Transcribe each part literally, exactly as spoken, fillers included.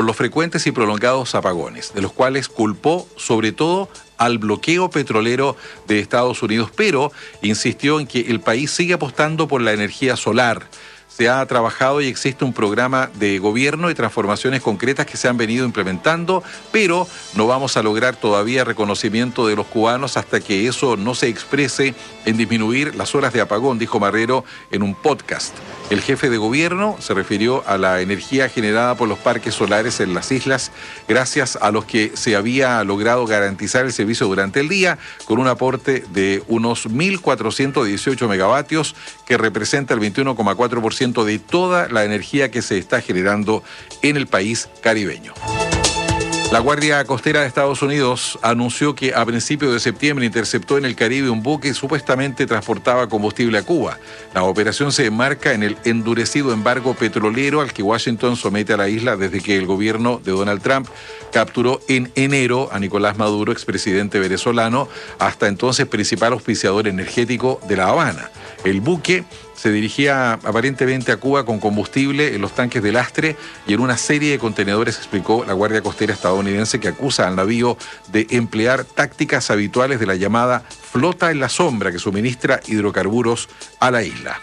por los frecuentes y prolongados apagones, de los cuales culpó sobre todo al bloqueo petrolero de Estados Unidos, pero insistió en que el país sigue apostando por la energía solar. Se ha trabajado y existe un programa de gobierno y transformaciones concretas que se han venido implementando, pero no vamos a lograr todavía reconocimiento de los cubanos hasta que eso no se exprese en disminuir las horas de apagón, dijo Marrero en un podcast. El jefe de gobierno se refirió a la energía generada por los parques solares en las islas, gracias a los que se había logrado garantizar el servicio durante el día, con un aporte de unos mil cuatrocientos dieciocho megavatios, que representa el veintiuno coma cuatro por ciento de toda la energía que se está generando en el país caribeño. La Guardia Costera de Estados Unidos anunció que a principios de septiembre interceptó en el Caribe un buque que supuestamente transportaba combustible a Cuba. La operación se enmarca en el endurecido embargo petrolero al que Washington somete a la isla desde que el gobierno de Donald Trump capturó en enero a Nicolás Maduro, expresidente venezolano, hasta entonces principal auspiciador energético de La Habana. El buque se dirigía aparentemente a Cuba con combustible en los tanques de lastre y en una serie de contenedores, explicó la Guardia Costera estadounidense, que acusa al navío de emplear tácticas habituales de la llamada flota en la sombra, que suministra hidrocarburos a la isla.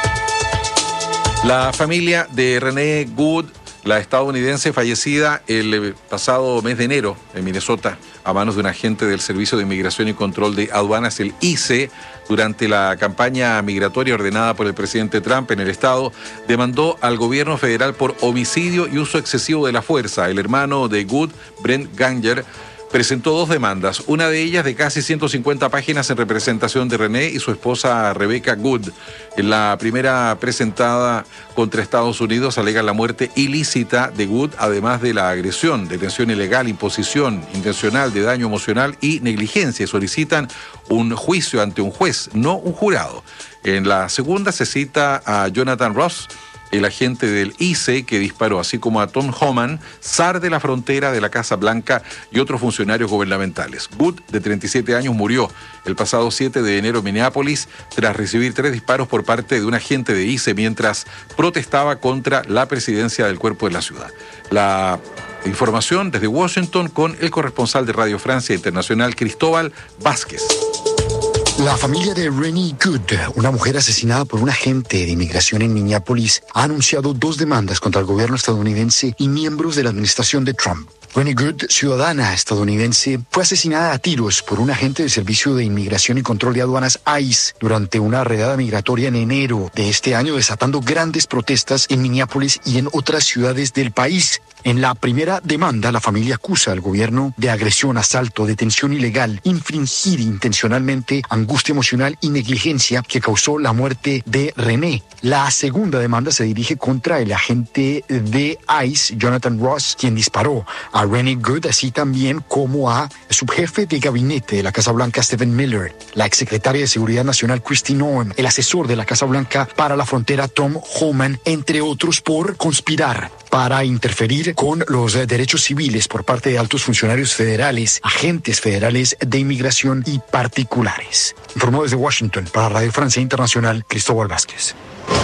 La familia de Renee Good, la estadounidense fallecida el pasado mes de enero en Minnesota a manos de un agente del Servicio de Inmigración y Control de Aduanas, el I C E, durante la campaña migratoria ordenada por el presidente Trump en el estado, demandó al gobierno federal por homicidio y uso excesivo de la fuerza. El hermano de Good, Brent Ganger, presentó dos demandas, una de ellas de casi ciento cincuenta páginas en representación de René y su esposa Rebecca Good. En la primera, presentada contra Estados Unidos, alega la muerte ilícita de Good, además de la agresión, detención ilegal, imposición intencional de daño emocional y negligencia. Solicitan un juicio ante un juez, no un jurado. En la segunda se cita a Jonathan Ross, el agente del I C E que disparó, así como a Tom Homan, zar de la frontera de la Casa Blanca, y otros funcionarios gubernamentales. Good, de treinta y siete años, murió el pasado siete de enero en Minneapolis tras recibir tres disparos por parte de un agente de I C E mientras protestaba contra la presidencia del cuerpo de la ciudad. La información desde Washington con el corresponsal de Radio Francia Internacional, Cristóbal Vázquez. La familia de Renee Good, una mujer asesinada por un agente de inmigración en Minneapolis, ha anunciado dos demandas contra el gobierno estadounidense y miembros de la administración de Trump. Renee Good, ciudadana estadounidense, fue asesinada a tiros por un agente del Servicio de Inmigración y Control de Aduanas I C E durante una redada migratoria en enero de este año, desatando grandes protestas en Minneapolis y en otras ciudades del país. En la primera demanda, la familia acusa al gobierno de agresión, asalto, detención ilegal, infringir intencionalmente, angustia emocional y negligencia que causó la muerte de René. La segunda demanda se dirige contra el agente de I C E, Jonathan Ross, quien disparó a Renee Good, así también como a subjefe de gabinete de la Casa Blanca, Stephen Miller, la exsecretaria de Seguridad Nacional, Kristi Noem, el asesor de la Casa Blanca para la frontera, Tom Homan, entre otros, por conspirar para interferir con los derechos civiles por parte de altos funcionarios federales, agentes federales de inmigración y particulares. Informó desde Washington para Radio Francia Internacional, Cristóbal Vázquez.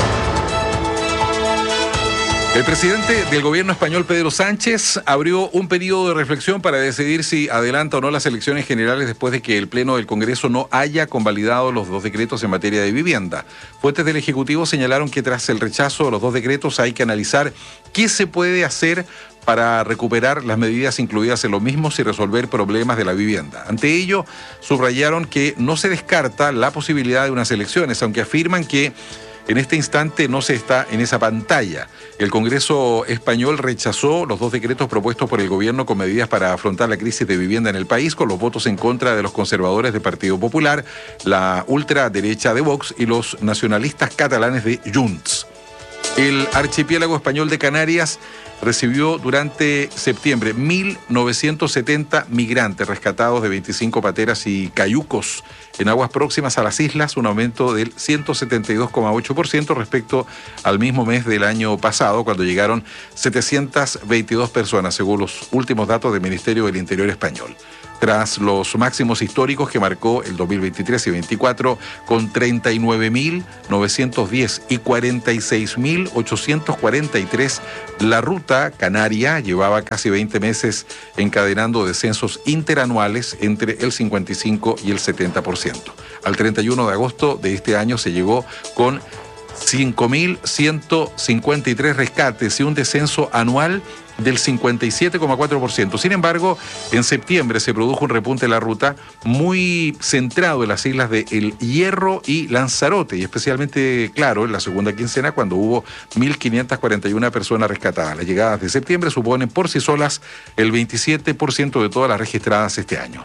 El presidente del gobierno español, Pedro Sánchez, abrió un periodo de reflexión para decidir si adelanta o no las elecciones generales después de que el Pleno del Congreso no haya convalidado los dos decretos en materia de vivienda. Fuentes del Ejecutivo señalaron que tras el rechazo de los dos decretos hay que analizar qué se puede hacer para recuperar las medidas incluidas en los mismos y resolver problemas de la vivienda. Ante ello, subrayaron que no se descarta la posibilidad de unas elecciones, aunque afirman que en este instante no se está en esa pantalla. El Congreso español rechazó los dos decretos propuestos por el gobierno con medidas para afrontar la crisis de vivienda en el país, con los votos en contra de los conservadores del Partido Popular, la ultraderecha de Vox y los nacionalistas catalanes de Junts. El archipiélago español de Canarias recibió durante septiembre mil novecientos setenta migrantes rescatados de veinticinco pateras y cayucos En aguas próximas a las islas, un aumento del ciento setenta y dos coma ocho por ciento respecto al mismo mes del año pasado, cuando llegaron setecientas veintidós personas, según los últimos datos del Ministerio del Interior español. Tras los máximos históricos que marcó el dos mil veintitrés y veinticuatro, con treinta y nueve mil novecientos diez y cuarenta y seis mil ochocientos cuarenta y tres, la ruta canaria llevaba casi veinte meses encadenando descensos interanuales entre el cincuenta y cinco y el setenta por ciento. Al treinta y uno de agosto de este año se llegó con cinco mil ciento cincuenta y tres rescates y un descenso anual del cincuenta y siete coma cuatro por ciento. Sin embargo, en septiembre se produjo un repunte de la ruta muy centrado en las islas de El Hierro y Lanzarote, y especialmente claro en la segunda quincena, cuando hubo mil quinientas cuarenta y una personas rescatadas. Las llegadas de septiembre suponen por sí solas el veintisiete por ciento de todas las registradas este año.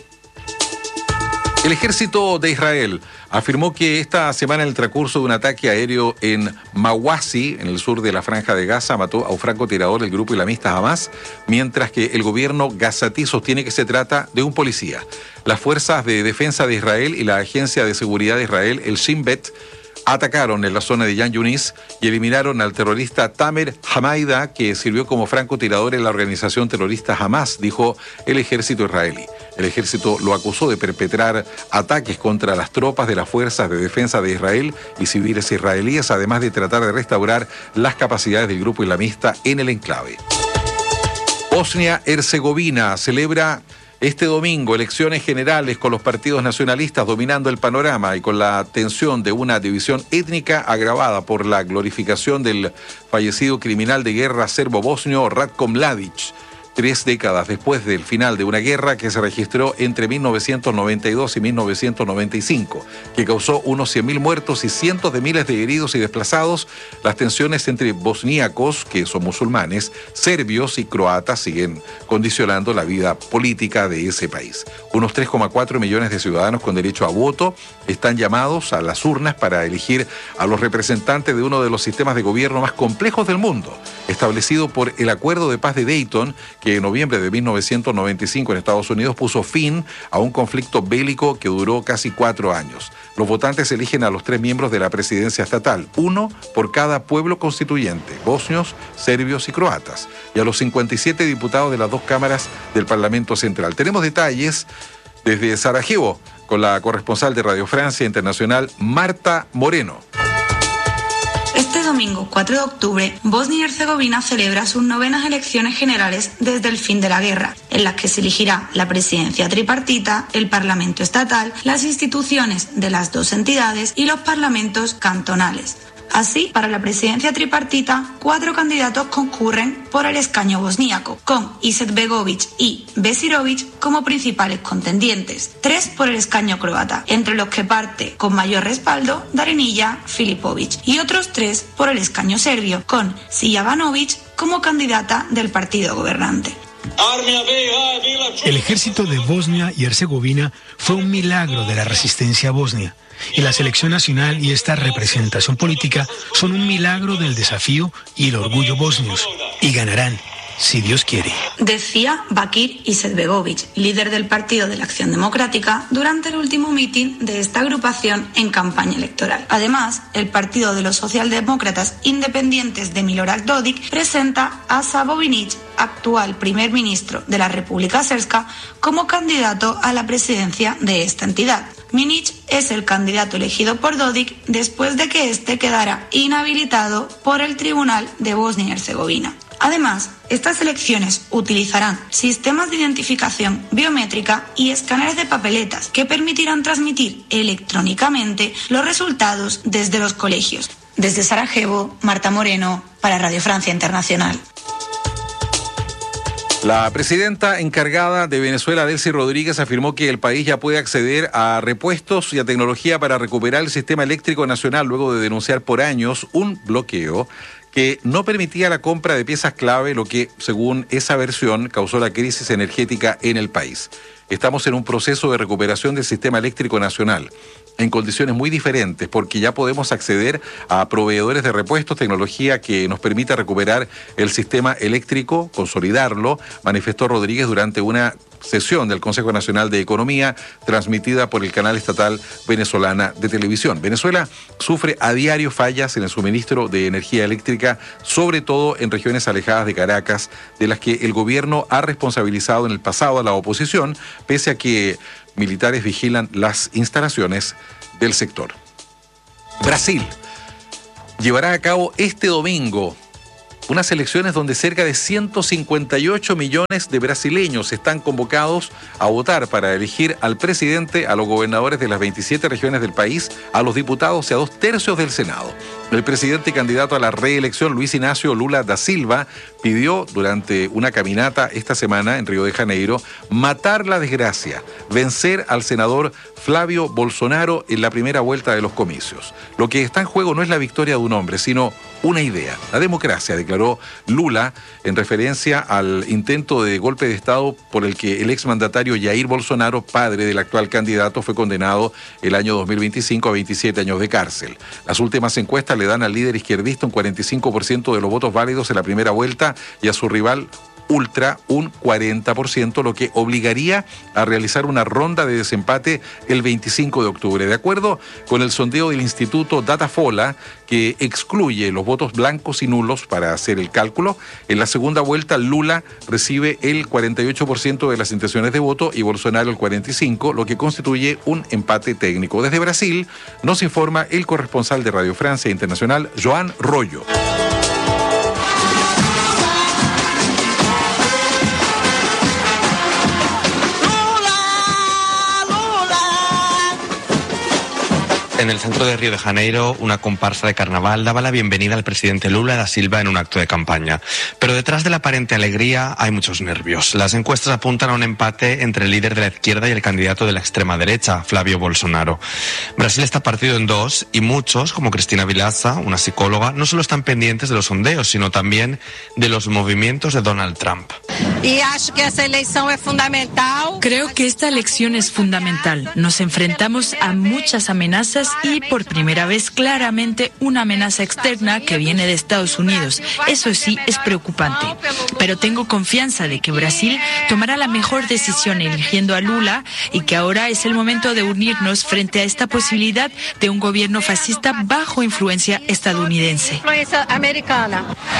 El ejército de Israel afirmó que esta semana, en el transcurso de un ataque aéreo en Mawasi, en el sur de la Franja de Gaza, mató a un francotirador del grupo islamista Hamas, mientras que el gobierno gazatí sostiene que se trata de un policía. Las fuerzas de defensa de Israel y la agencia de seguridad de Israel, el Shin Bet, atacaron en la zona de Yan Yunis y eliminaron al terrorista Tamer Hamaida, que sirvió como francotirador en la organización terrorista Hamas, dijo el ejército israelí. El ejército lo acusó de perpetrar ataques contra las tropas de las fuerzas de defensa de Israel y civiles israelíes, además de tratar de restaurar las capacidades del grupo islamista en el enclave. Bosnia-Herzegovina celebra este domingo elecciones generales con los partidos nacionalistas dominando el panorama y con la tensión de una división étnica agravada por la glorificación del fallecido criminal de guerra serbo-bosnio Ratko Mladic, tres décadas después del final de una guerra que se registró entre mil novecientos noventa y dos y mil novecientos noventa y cinco, que causó unos cien mil muertos y cientos de miles de heridos y desplazados. Las tensiones entre bosníacos, que son musulmanes, serbios y croatas siguen condicionando la vida política de ese país. Unos tres coma cuatro millones de ciudadanos con derecho a voto están llamados a las urnas para elegir a los representantes de uno de los sistemas de gobierno más complejos del mundo, establecido por el Acuerdo de Paz de Dayton, que en noviembre de mil novecientos noventa y cinco en Estados Unidos puso fin a un conflicto bélico que duró casi cuatro años. Los votantes eligen a los tres miembros de la presidencia estatal, uno por cada pueblo constituyente, bosnios, serbios y croatas, y a los cincuenta y siete diputados de las dos cámaras del Parlamento Central. Tenemos detalles desde Sarajevo con la corresponsal de Radio Francia Internacional, Marta Moreno. Este domingo, cuatro de octubre, Bosnia y Herzegovina celebra sus novenas elecciones generales desde el fin de la guerra, en las que se elegirá la presidencia tripartita, el Parlamento estatal, las instituciones de las dos entidades y los parlamentos cantonales. Así, para la presidencia tripartita, cuatro candidatos concurren por el escaño bosníaco, con Izetbegovic y Besirovic como principales contendientes, tres por el escaño croata, entre los que parte con mayor respaldo Darinija Filipovic, y otros tres por el escaño serbio, con Sijavanovic como candidata del partido gobernante. El ejército de Bosnia y Herzegovina fue un milagro de la resistencia bosnia, y la selección nacional y esta representación política son un milagro del desafío y el orgullo bosnios, y ganarán, si Dios quiere. Decía Bakir Izetbegovic, líder del Partido de la Acción Democrática, durante el último mitin de esta agrupación en campaña electoral. Además, el Partido de los Socialdemócratas Independientes de Milorad Dodik presenta a Savo Vinic, actual primer ministro de la República Srpska, como candidato a la presidencia de esta entidad. Minic es el candidato elegido por Dodik después de que éste quedara inhabilitado por el Tribunal de Bosnia y Herzegovina. Además, estas elecciones utilizarán sistemas de identificación biométrica y escáneres de papeletas que permitirán transmitir electrónicamente los resultados desde los colegios. Desde Sarajevo, Marta Moreno, para Radio Francia Internacional. La presidenta encargada de Venezuela, Delcy Rodríguez, afirmó que el país ya puede acceder a repuestos y a tecnología para recuperar el sistema eléctrico nacional luego de denunciar por años un bloqueo que no permitía la compra de piezas clave, lo que, según esa versión, causó la crisis energética en el país. Estamos en un proceso de recuperación del sistema eléctrico nacional, en condiciones muy diferentes, porque ya podemos acceder a proveedores de repuestos, tecnología que nos permita recuperar el sistema eléctrico, consolidarlo, manifestó Rodríguez durante una sesión del Consejo Nacional de Economía, transmitida por el canal estatal venezolana de televisión. Venezuela sufre a diario fallas en el suministro de energía eléctrica, sobre todo en regiones alejadas de Caracas, de las que el gobierno ha responsabilizado en el pasado a la oposición, pese a que militares vigilan las instalaciones del sector. Brasil llevará a cabo este domingo unas elecciones donde cerca de ciento cincuenta y ocho millones de brasileños están convocados a votar para elegir al presidente, a los gobernadores de las veintisiete regiones del país, a los diputados y a dos tercios del Senado. El presidente y candidato a la reelección, Luis Ignacio Lula da Silva, pidió durante una caminata esta semana en Río de Janeiro matar la desgracia, vencer al senador Flavio Bolsonaro en la primera vuelta de los comicios. Lo que está en juego no es la victoria de un hombre, sino una idea, la democracia, declaró Lula en referencia al intento de golpe de Estado por el que el exmandatario Jair Bolsonaro, padre del actual candidato, fue condenado el año dos mil veinticinco a veintisiete años de cárcel. Las últimas encuestas le dan al líder izquierdista un cuarenta y cinco por ciento de los votos válidos en la primera vuelta y a su rival ultra un cuarenta por ciento, lo que obligaría a realizar una ronda de desempate el veinticinco de octubre. De acuerdo con el sondeo del Instituto Datafola, que excluye los votos blancos y nulos para hacer el cálculo, en la segunda vuelta Lula recibe el cuarenta y ocho por ciento de las intenciones de voto y Bolsonaro el cuarenta y cinco por ciento, lo que constituye un empate técnico. Desde Brasil nos informa el corresponsal de Radio Francia Internacional, Joan Royo. En el centro de Río de Janeiro, una comparsa de carnaval daba la bienvenida al presidente Lula da Silva en un acto de campaña. Pero detrás de la aparente alegría hay muchos nervios. Las encuestas apuntan a un empate entre el líder de la izquierda y el candidato de la extrema derecha, Flavio Bolsonaro. Brasil está partido en dos y muchos, como Cristina Vilaça, una psicóloga, no solo están pendientes de los sondeos, sino también de los movimientos de Donald Trump. Y acho que esa elección es fundamental. Creo que esta elección es fundamental. Nos enfrentamos a muchas amenazas y por primera vez claramente una amenaza externa que viene de Estados Unidos. Eso sí es preocupante. Pero tengo confianza de que Brasil tomará la mejor decisión eligiendo a Lula y que ahora es el momento de unirnos frente a esta posibilidad de un gobierno fascista bajo influencia estadounidense. Influencia americana.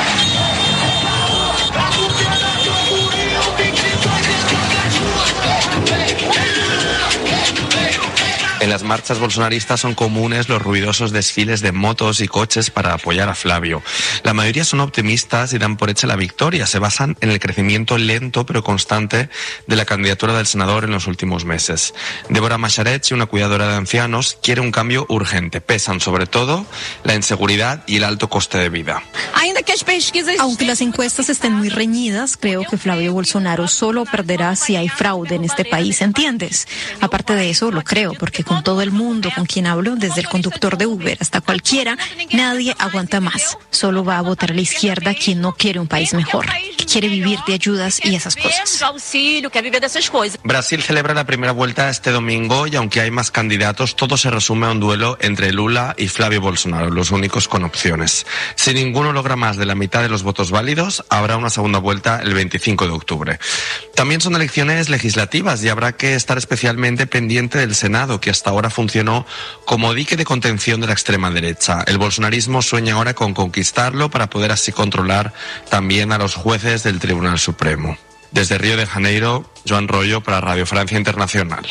En las marchas bolsonaristas son comunes los ruidosos desfiles de motos y coches para apoyar a Flavio. La mayoría son optimistas y dan por hecha la victoria. Se basan en el crecimiento lento pero constante de la candidatura del senador en los últimos meses. Débora Macharetti, una cuidadora de ancianos, quiere un cambio urgente. Pesan sobre todo la inseguridad y el alto coste de vida. Aunque las encuestas estén muy reñidas, creo que Flavio Bolsonaro solo perderá si hay fraude en este país, ¿entiendes? Aparte de eso, lo creo, porque con todo el mundo con quien hablo, desde el conductor de Uber hasta cualquiera, nadie aguanta más. Solo va a votar a la izquierda quien no quiere un país mejor, que quiere vivir de ayudas y esas cosas. Brasil celebra la primera vuelta este domingo y aunque hay más candidatos, todo se resume a un duelo entre Lula y Flavio Bolsonaro, los únicos con opciones. Si ninguno logra más de la mitad de los votos válidos, habrá una segunda vuelta el veinticinco de octubre. También son elecciones legislativas y habrá que estar especialmente pendiente del Senado, que hasta ahora funcionó como dique de contención de la extrema derecha. El bolsonarismo sueña ahora con conquistarlo para poder así controlar también a los jueces del Tribunal Supremo. Desde Río de Janeiro, Joan Royo para Radio Francia Internacional.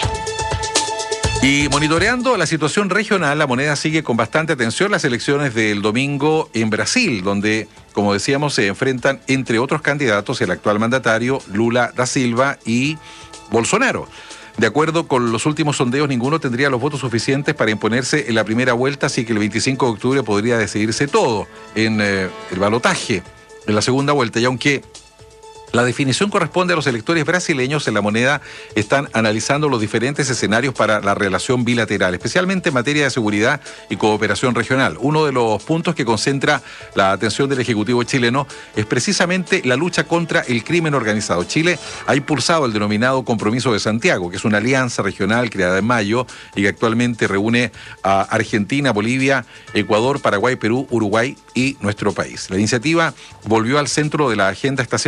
Y monitoreando la situación regional, La Moneda sigue con bastante atención las elecciones del domingo en Brasil, donde, como decíamos, se enfrentan, entre otros candidatos, el actual mandatario Lula da Silva y Bolsonaro. De acuerdo con los últimos sondeos, ninguno tendría los votos suficientes para imponerse en la primera vuelta, así que el veinticinco de octubre podría decidirse todo en eh, el balotaje en la segunda vuelta. Y aunque la definición corresponde a los electores brasileños, en La Moneda están analizando los diferentes escenarios para la relación bilateral, especialmente en materia de seguridad y cooperación regional. Uno de los puntos que concentra la atención del Ejecutivo chileno es precisamente la lucha contra el crimen organizado. Chile ha impulsado el denominado Compromiso de Santiago, que es una alianza regional creada en mayo y que actualmente reúne a Argentina, Bolivia, Ecuador, Paraguay, Perú, Uruguay y nuestro país. La iniciativa volvió al centro de la agenda esta semana luego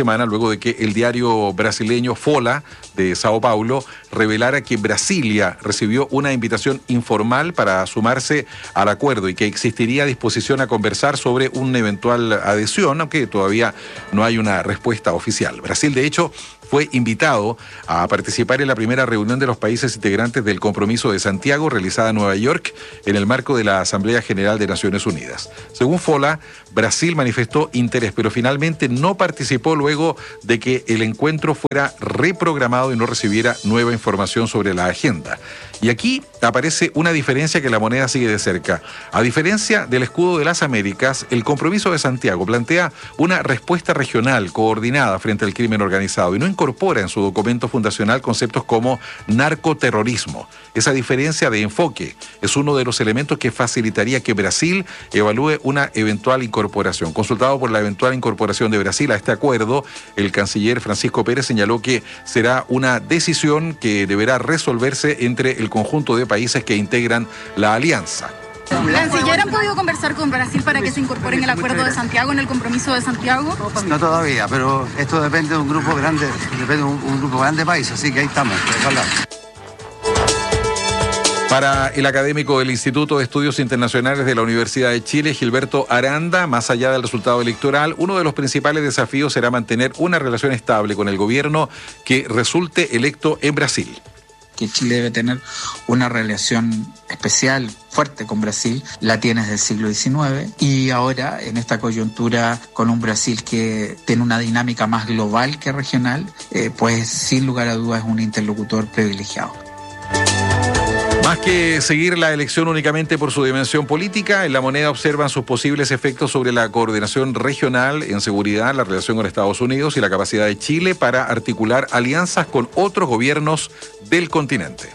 luego de que el diario brasileño Folha de Sao Paulo revelara que Brasilia recibió una invitación informal para sumarse al acuerdo y que existiría disposición a conversar sobre una eventual adhesión, aunque todavía no hay una respuesta oficial. Brasil, de hecho, fue invitado a participar en la primera reunión de los países integrantes del Compromiso de Santiago, realizada en Nueva York, en el marco de la Asamblea General de Naciones Unidas. Según Folha, Brasil manifestó interés, pero finalmente no participó luego de que el encuentro fuera reprogramado y no recibiera nueva información sobre la agenda. Y aquí aparece una diferencia que la moneda sigue de cerca. A diferencia del escudo de las Américas, el Compromiso de Santiago plantea una respuesta regional coordinada frente al crimen organizado y no incorpora en su documento fundacional conceptos como narcoterrorismo. Esa diferencia de enfoque es uno de los elementos que facilitaría que Brasil evalúe una eventual incorporación. Consultado por la eventual incorporación de Brasil a este acuerdo, el canciller Francisco Pérez señaló que será una decisión que deberá resolverse entre el conjunto de países que integran la alianza. ¿Canciller, han podido conversar con Brasil para que se incorpore en el Acuerdo de Santiago, en el Compromiso de Santiago? No todavía, pero esto depende de un grupo grande, depende de un, un grupo grande de países, así que ahí estamos. Ojalá. Para el académico del Instituto de Estudios Internacionales de la Universidad de Chile, Gilberto Aranda, más allá del resultado electoral, uno de los principales desafíos será mantener una relación estable con el gobierno que resulte electo en Brasil. Que Chile debe tener una relación especial, fuerte con Brasil, la tiene desde el siglo diecinueve, y ahora en esta coyuntura con un Brasil que tiene una dinámica más global que regional, eh, pues sin lugar a dudas es un interlocutor privilegiado. Más que seguir la elección únicamente por su dimensión política, en la moneda observan sus posibles efectos sobre la coordinación regional en seguridad, la relación con Estados Unidos y la capacidad de Chile para articular alianzas con otros gobiernos del continente.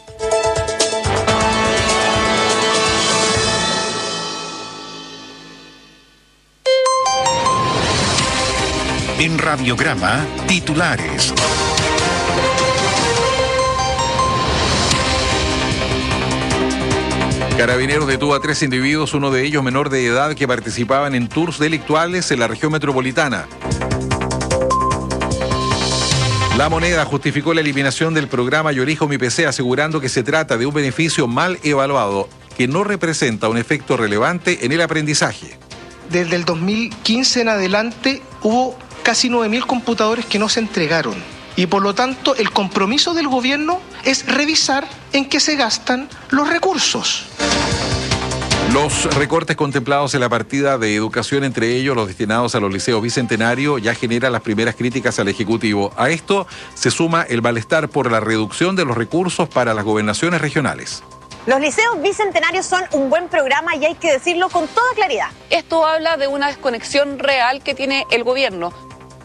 En Radiograma, titulares. Carabineros detuvo a tres individuos, uno de ellos menor de edad, que participaban en tours delictuales en la región metropolitana. La moneda justificó la eliminación del programa Yo Elijo Mi P C, asegurando que se trata de un beneficio mal evaluado, que no representa un efecto relevante en el aprendizaje. Desde el dos mil quince en adelante hubo casi nueve mil computadores que no se entregaron. Y por lo tanto, el compromiso del gobierno es revisar en qué se gastan los recursos. Los recortes contemplados en la partida de educación, entre ellos los destinados a los liceos Bicentenario, ya generan las primeras críticas al Ejecutivo. A esto se suma el malestar por la reducción de los recursos para las gobernaciones regionales. Los liceos bicentenarios son un buen programa y hay que decirlo con toda claridad. Esto habla de una desconexión real que tiene el gobierno.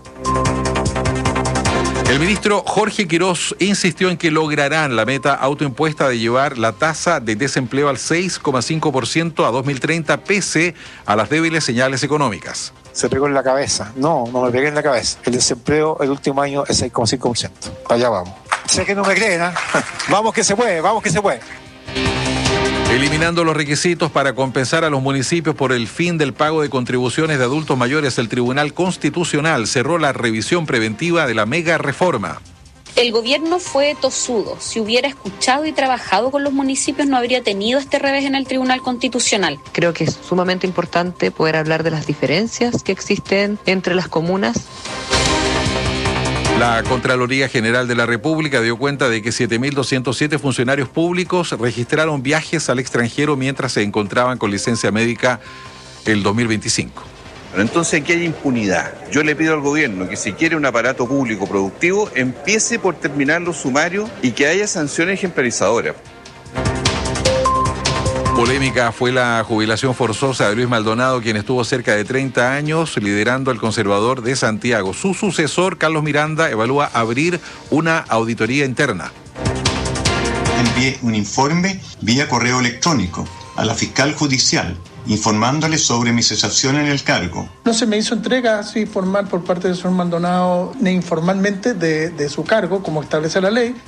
El ministro Jorge Quirós insistió en que lograrán la meta autoimpuesta de llevar la tasa de desempleo al seis coma cinco por ciento a dos mil treinta, pese a las débiles señales económicas. Se pegó en la cabeza. No, no me pegué en la cabeza. El desempleo el último año es seis coma cinco por ciento. Allá vamos. Sé que no me creen, ¿eh? Vamos que se puede, vamos que se puede. Eliminando los requisitos para compensar a los municipios por el fin del pago de contribuciones de adultos mayores, el Tribunal Constitucional cerró la revisión preventiva de la mega reforma. El gobierno fue tosudo. Si hubiera escuchado y trabajado con los municipios, no habría tenido este revés en el Tribunal Constitucional. Creo que es sumamente importante poder hablar de las diferencias que existen entre las comunas. La Contraloría General de la República dio cuenta de que siete mil doscientos siete funcionarios públicos registraron viajes al extranjero mientras se encontraban con licencia médica el dos mil veinticinco. Pero entonces aquí hay impunidad. Yo le pido al gobierno que si quiere un aparato público productivo, empiece por terminar los sumarios y que haya sanciones ejemplarizadoras. Polémica fue la jubilación forzosa de Luis Maldonado, quien estuvo cerca de treinta años liderando al Conservador de Santiago. Su sucesor, Carlos Miranda, evalúa abrir una auditoría interna. Envié un informe vía correo electrónico a la fiscal judicial, informándole sobre mi cesación en el cargo. No se me hizo entrega así formal por parte del señor Maldonado, ni informalmente de, de su cargo, como establece la ley.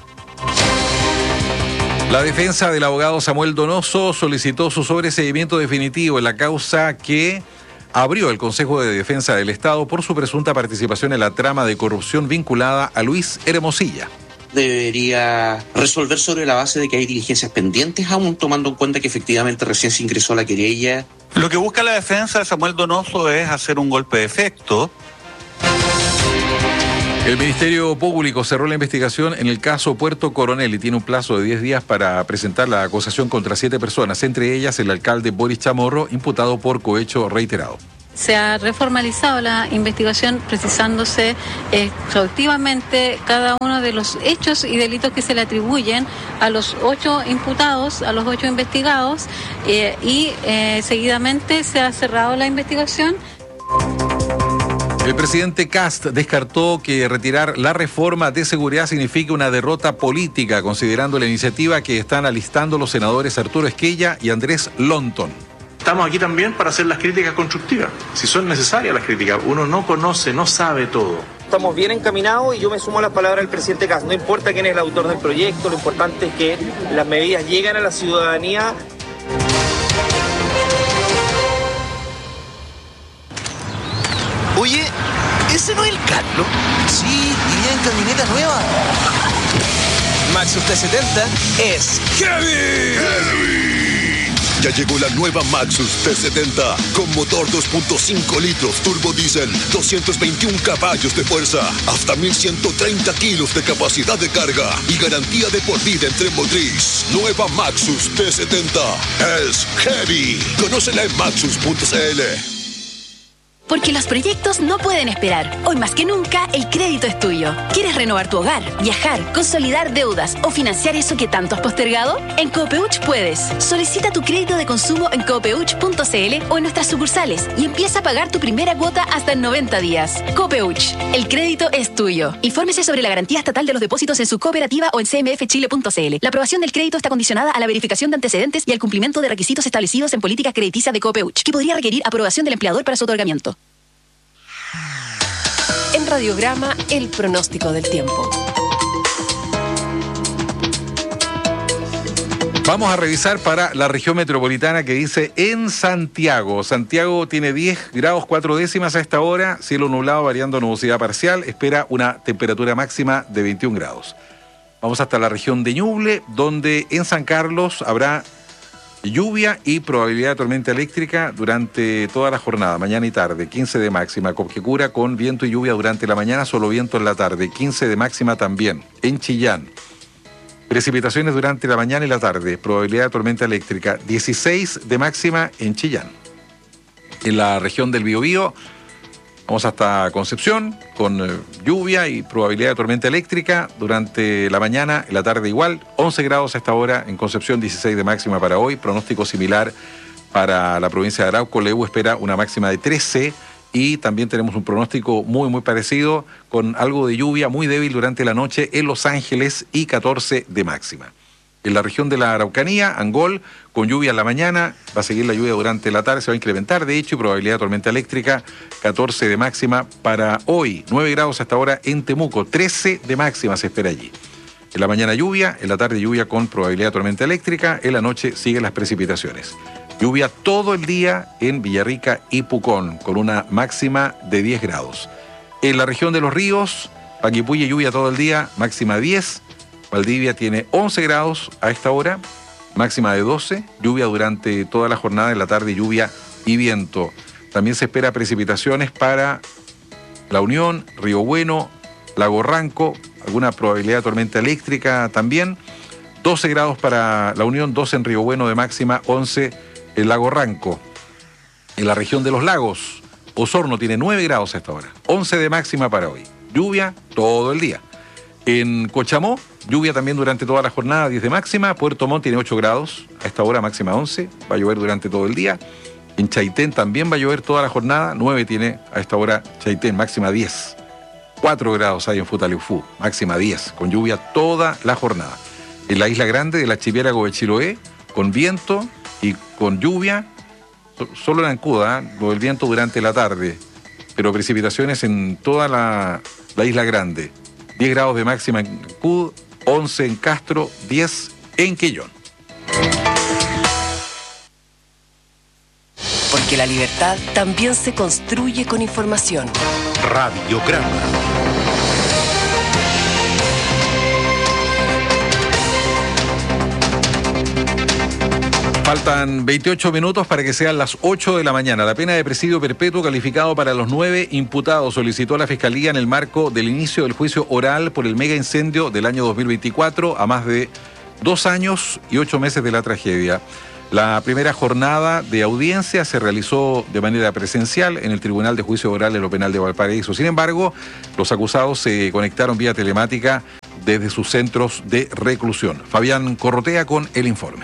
La defensa del abogado Samuel Donoso solicitó su sobreseimiento definitivo en la causa que abrió el Consejo de Defensa del Estado por su presunta participación en la trama de corrupción vinculada a Luis Hermosilla. Debería resolver sobre la base de que hay diligencias pendientes, aún tomando en cuenta que efectivamente recién se ingresó la querella. Lo que busca la defensa de Samuel Donoso es hacer un golpe de efecto. El Ministerio Público cerró la investigación en el caso Puerto Coronel y tiene un plazo de diez días para presentar la acusación contra siete personas, entre ellas el alcalde Boris Chamorro, imputado por cohecho reiterado. Se ha reformalizado la investigación precisándose exhaustivamente cada uno de los hechos y delitos que se le atribuyen a los ocho imputados, a los ocho investigados, eh, y eh, seguidamente se ha cerrado la investigación. El presidente Kast descartó que retirar la reforma de seguridad signifique una derrota política, considerando la iniciativa que están alistando los senadores Arturo Esquella y Andrés Lonton. Estamos aquí también para hacer las críticas constructivas, si son necesarias las críticas. Uno no conoce, no sabe todo. Estamos bien encaminados y yo me sumo a las palabras del presidente Kast. No importa quién es el autor del proyecto, lo importante es que las medidas lleguen a la ciudadanía. Oye, ¿ese no es el Carlos? Sí, iría en camioneta nueva. Maxus T setenta es heavy. Heavy. Ya llegó la nueva Maxus T setenta con motor dos punto cinco litros turbo diésel, doscientos veintiún caballos de fuerza, hasta mil ciento treinta kilos de capacidad de carga y garantía de por vida en tren motriz. Nueva Maxus T setenta es heavy. Conócela en maxus punto c l. Porque los proyectos no pueden esperar. Hoy más que nunca, el crédito es tuyo. ¿Quieres renovar tu hogar, viajar, consolidar deudas o financiar eso que tanto has postergado? En Copeuch puedes. Solicita tu crédito de consumo en copeuch punto c l o en nuestras sucursales y empieza a pagar tu primera cuota hasta en noventa días. Copeuch, el crédito es tuyo. Infórmese sobre la garantía estatal de los depósitos en su cooperativa o en c m f chile punto c l. La aprobación del crédito está condicionada a la verificación de antecedentes y al cumplimiento de requisitos establecidos en política crediticia de Copeuch, que podría requerir aprobación del empleador para su otorgamiento. En Radiograma, el pronóstico del tiempo. Vamos a revisar para la región metropolitana que dice en Santiago. Santiago tiene diez grados cuatro décimas a esta hora, cielo nublado variando nubosidad parcial, espera una temperatura máxima de veintiún grados. Vamos hasta la región de Ñuble, donde en San Carlos habrá lluvia y probabilidad de tormenta eléctrica durante toda la jornada, mañana y tarde, quince de máxima. Copquecura con viento y lluvia durante la mañana, solo viento en la tarde, quince de máxima también. En Chillán, precipitaciones durante la mañana y la tarde, probabilidad de tormenta eléctrica, dieciséis de máxima en Chillán. En la región del Biobío, vamos hasta Concepción, con eh, lluvia y probabilidad de tormenta eléctrica durante la mañana, en la tarde igual, once grados a esta hora en Concepción, dieciséis de máxima para hoy, pronóstico similar para la provincia de Arauco. Lehu espera una máxima de trece y también tenemos un pronóstico muy muy parecido con algo de lluvia muy débil durante la noche en Los Ángeles y catorce de máxima. En la región de la Araucanía, Angol, con lluvia en la mañana, va a seguir la lluvia durante la tarde, se va a incrementar de hecho y probabilidad de tormenta eléctrica, catorce de máxima para hoy, nueve grados hasta ahora en Temuco, trece de máxima se espera allí. En la mañana lluvia, en la tarde lluvia con probabilidad de tormenta eléctrica, en la noche siguen las precipitaciones. Lluvia todo el día en Villarrica y Pucón, con una máxima de diez grados. En la región de Los Ríos, Panguipulli lluvia todo el día, máxima diez. Valdivia tiene once grados a esta hora, máxima de doce, lluvia durante toda la jornada, en la tarde lluvia y viento. También se espera precipitaciones para La Unión, Río Bueno, Lago Ranco, alguna probabilidad de tormenta eléctrica también. doce grados para La Unión, doce en Río Bueno de máxima, once en Lago Ranco. En la región de los lagos, Osorno tiene nueve grados a esta hora, once de máxima para hoy. Lluvia todo el día. En Cochamó, lluvia también durante toda la jornada, diez de máxima. Puerto Montt tiene ocho grados, a esta hora máxima once, va a llover durante todo el día. En Chaitén también va a llover toda la jornada, nueve tiene a esta hora Chaitén, máxima diez. cuatro grados hay en Futaleufú, máxima diez, con lluvia toda la jornada. En la Isla Grande del archipiélago de Chiloé, con viento y con lluvia, solo en Ancuda, ¿eh? Lo del viento durante la tarde, pero precipitaciones en toda la, la Isla Grande. diez grados de máxima en Cud, once en Castro, diez en Quillón. Porque porque la libertad también se construye con información. Radiograma. Faltan veintiocho minutos para que sean las ocho de la mañana. La pena de presidio perpetuo calificado para los nueve imputados solicitó la Fiscalía en el marco del inicio del juicio oral por el mega incendio del año dos mil veinticuatro, a más de dos años y ocho meses de la tragedia. La primera jornada de audiencia se realizó de manera presencial en el Tribunal de Juicio Oral en lo Penal de Valparaíso. Sin embargo, los acusados se conectaron vía telemática desde sus centros de reclusión. Fabián Corrotea con el informe.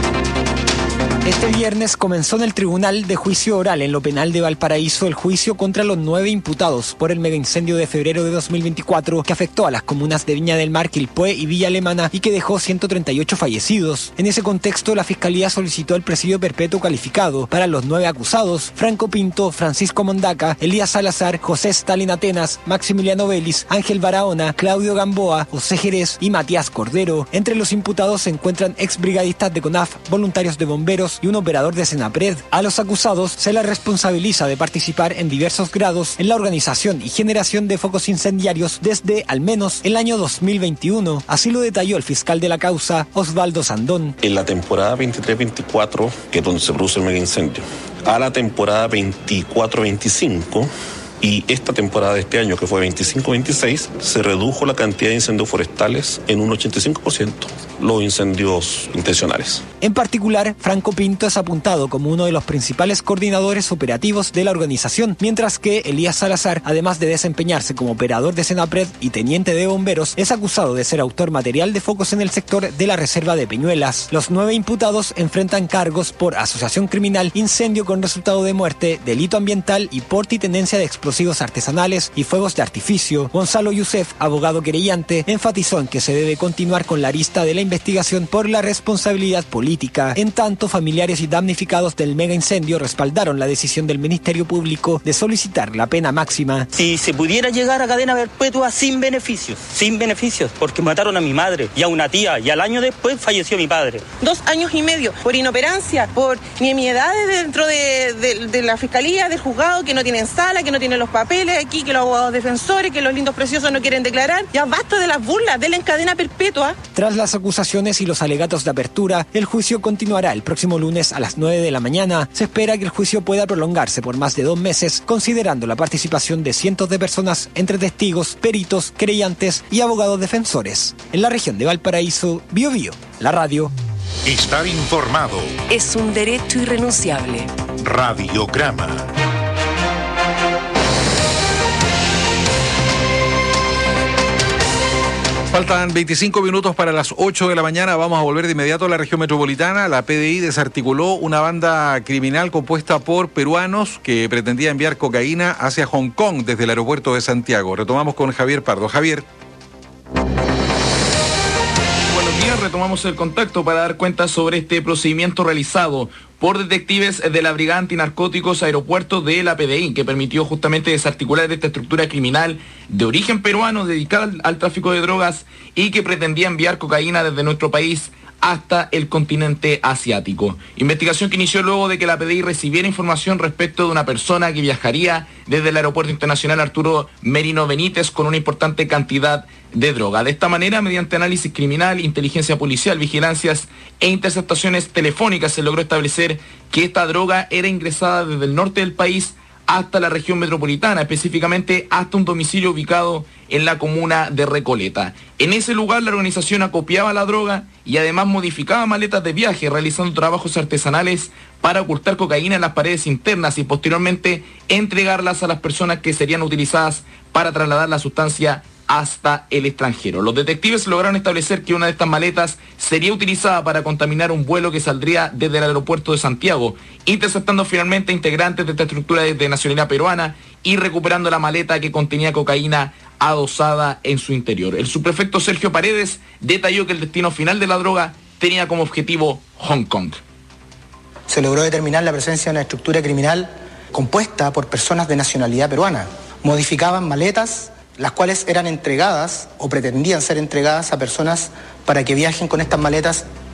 Este viernes comenzó en el Tribunal de Juicio Oral en lo Penal de Valparaíso el juicio contra los nueve imputados por el megaincendio de febrero de dos mil veinticuatro que afectó a las comunas de Viña del Mar, Quilpué y Villa Alemana y que dejó ciento treinta y ocho fallecidos. En ese contexto, la Fiscalía solicitó el presidio perpetuo calificado para los nueve acusados: Franco Pinto, Francisco Mondaca, Elías Salazar, José Stalin Atenas, Maximiliano Vélez, Ángel Barahona, Claudio Gamboa, José Jerez y Matías Cordero. Entre los imputados se encuentran exbrigadistas de CONAF, voluntarios de bomberos y un operador de Senapred. A los acusados se les responsabiliza de participar en diversos grados en la organización y generación de focos incendiarios desde al menos el año dos mil veintiuno. Así lo detalló el fiscal de la causa, Osvaldo Sandón. En la temporada veintitrés veinticuatro, que es donde se produce el mega incendio, a la temporada veinticuatro veinticinco y esta temporada de este año, que fue veinticinco veintiséis, se redujo la cantidad de incendios forestales en un ochenta y cinco por ciento, los incendios intencionales. En particular, Franco Pinto es apuntado como uno de los principales coordinadores operativos de la organización, mientras que Elías Salazar, además de desempeñarse como operador de Senapred y teniente de bomberos, es acusado de ser autor material de focos en el sector de la reserva de Peñuelas. Los nueve imputados enfrentan cargos por asociación criminal, incendio con resultado de muerte, delito ambiental y porte y tenencia de explosivos artesanales y fuegos de artificio. Gonzalo Youssef, abogado querellante, enfatizó en que se debe continuar con la arista de la investigación por la responsabilidad política. En tanto, familiares y damnificados del mega incendio respaldaron la decisión del Ministerio Público de solicitar la pena máxima. Si se pudiera llegar a cadena perpetua sin beneficios, sin beneficios, porque mataron a mi madre y a una tía y al año después falleció mi padre. Dos años y medio por inoperancia, por nimiedades dentro de, de, de la Fiscalía, del juzgado, que no tienen sala, que no tienen los papeles aquí, que los abogados defensores, que los lindos preciosos no quieren declarar. Ya basta de las burlas, denle en cadena perpetua. Tras las acusaciones y los alegatos de apertura, el juicio continuará el próximo lunes a las nueve de la mañana. Se espera que el juicio pueda prolongarse por más de dos meses, considerando la participación de cientos de personas entre testigos, peritos, querellantes y abogados defensores. En la región de Valparaíso, Bio Bio, la radio. Estar informado es un derecho irrenunciable. Radiograma. Faltan veinticinco minutos para las ocho de la mañana. Vamos a volver de inmediato a la región metropolitana. La P D I desarticuló una banda criminal compuesta por peruanos que pretendía enviar cocaína hacia Hong Kong desde el aeropuerto de Santiago. Retomamos con Javier Pardo. Javier. Buenos días, retomamos el contacto para dar cuenta sobre este procedimiento realizado por detectives de la Brigada Antinarcóticos Aeropuerto de la P D I, que permitió justamente desarticular esta estructura criminal de origen peruano dedicada al, al tráfico de drogas y que pretendía enviar cocaína desde nuestro país hasta el continente asiático. Investigación que inició luego de que la P D I recibiera información respecto de una persona que viajaría desde el Aeropuerto Internacional Arturo Merino Benítez con una importante cantidad de droga. De esta manera, mediante análisis criminal, inteligencia policial, vigilancias e interceptaciones telefónicas, se logró establecer que esta droga era ingresada desde el norte del país hasta la región metropolitana, específicamente hasta un domicilio ubicado en la comuna de Recoleta. En ese lugar la organización acopiaba la droga y además modificaba maletas de viaje, realizando trabajos artesanales para ocultar cocaína en las paredes internas y posteriormente entregarlas a las personas que serían utilizadas para trasladar la sustancia hasta el extranjero. Los detectives lograron establecer que una de estas maletas sería utilizada para contaminar un vuelo que saldría desde el aeropuerto de Santiago, interceptando finalmente integrantes de esta estructura de nacionalidad peruana y recuperando la maleta que contenía cocaína adosada en su interior. El subprefecto Sergio Paredes detalló que el destino final de la droga tenía como objetivo Hong Kong. Se logró determinar la presencia de una estructura criminal compuesta por personas de nacionalidad peruana. Modificaban maletas, las cuales eran entregadas o pretendían ser entregadas a personas para que viajen con estas maletas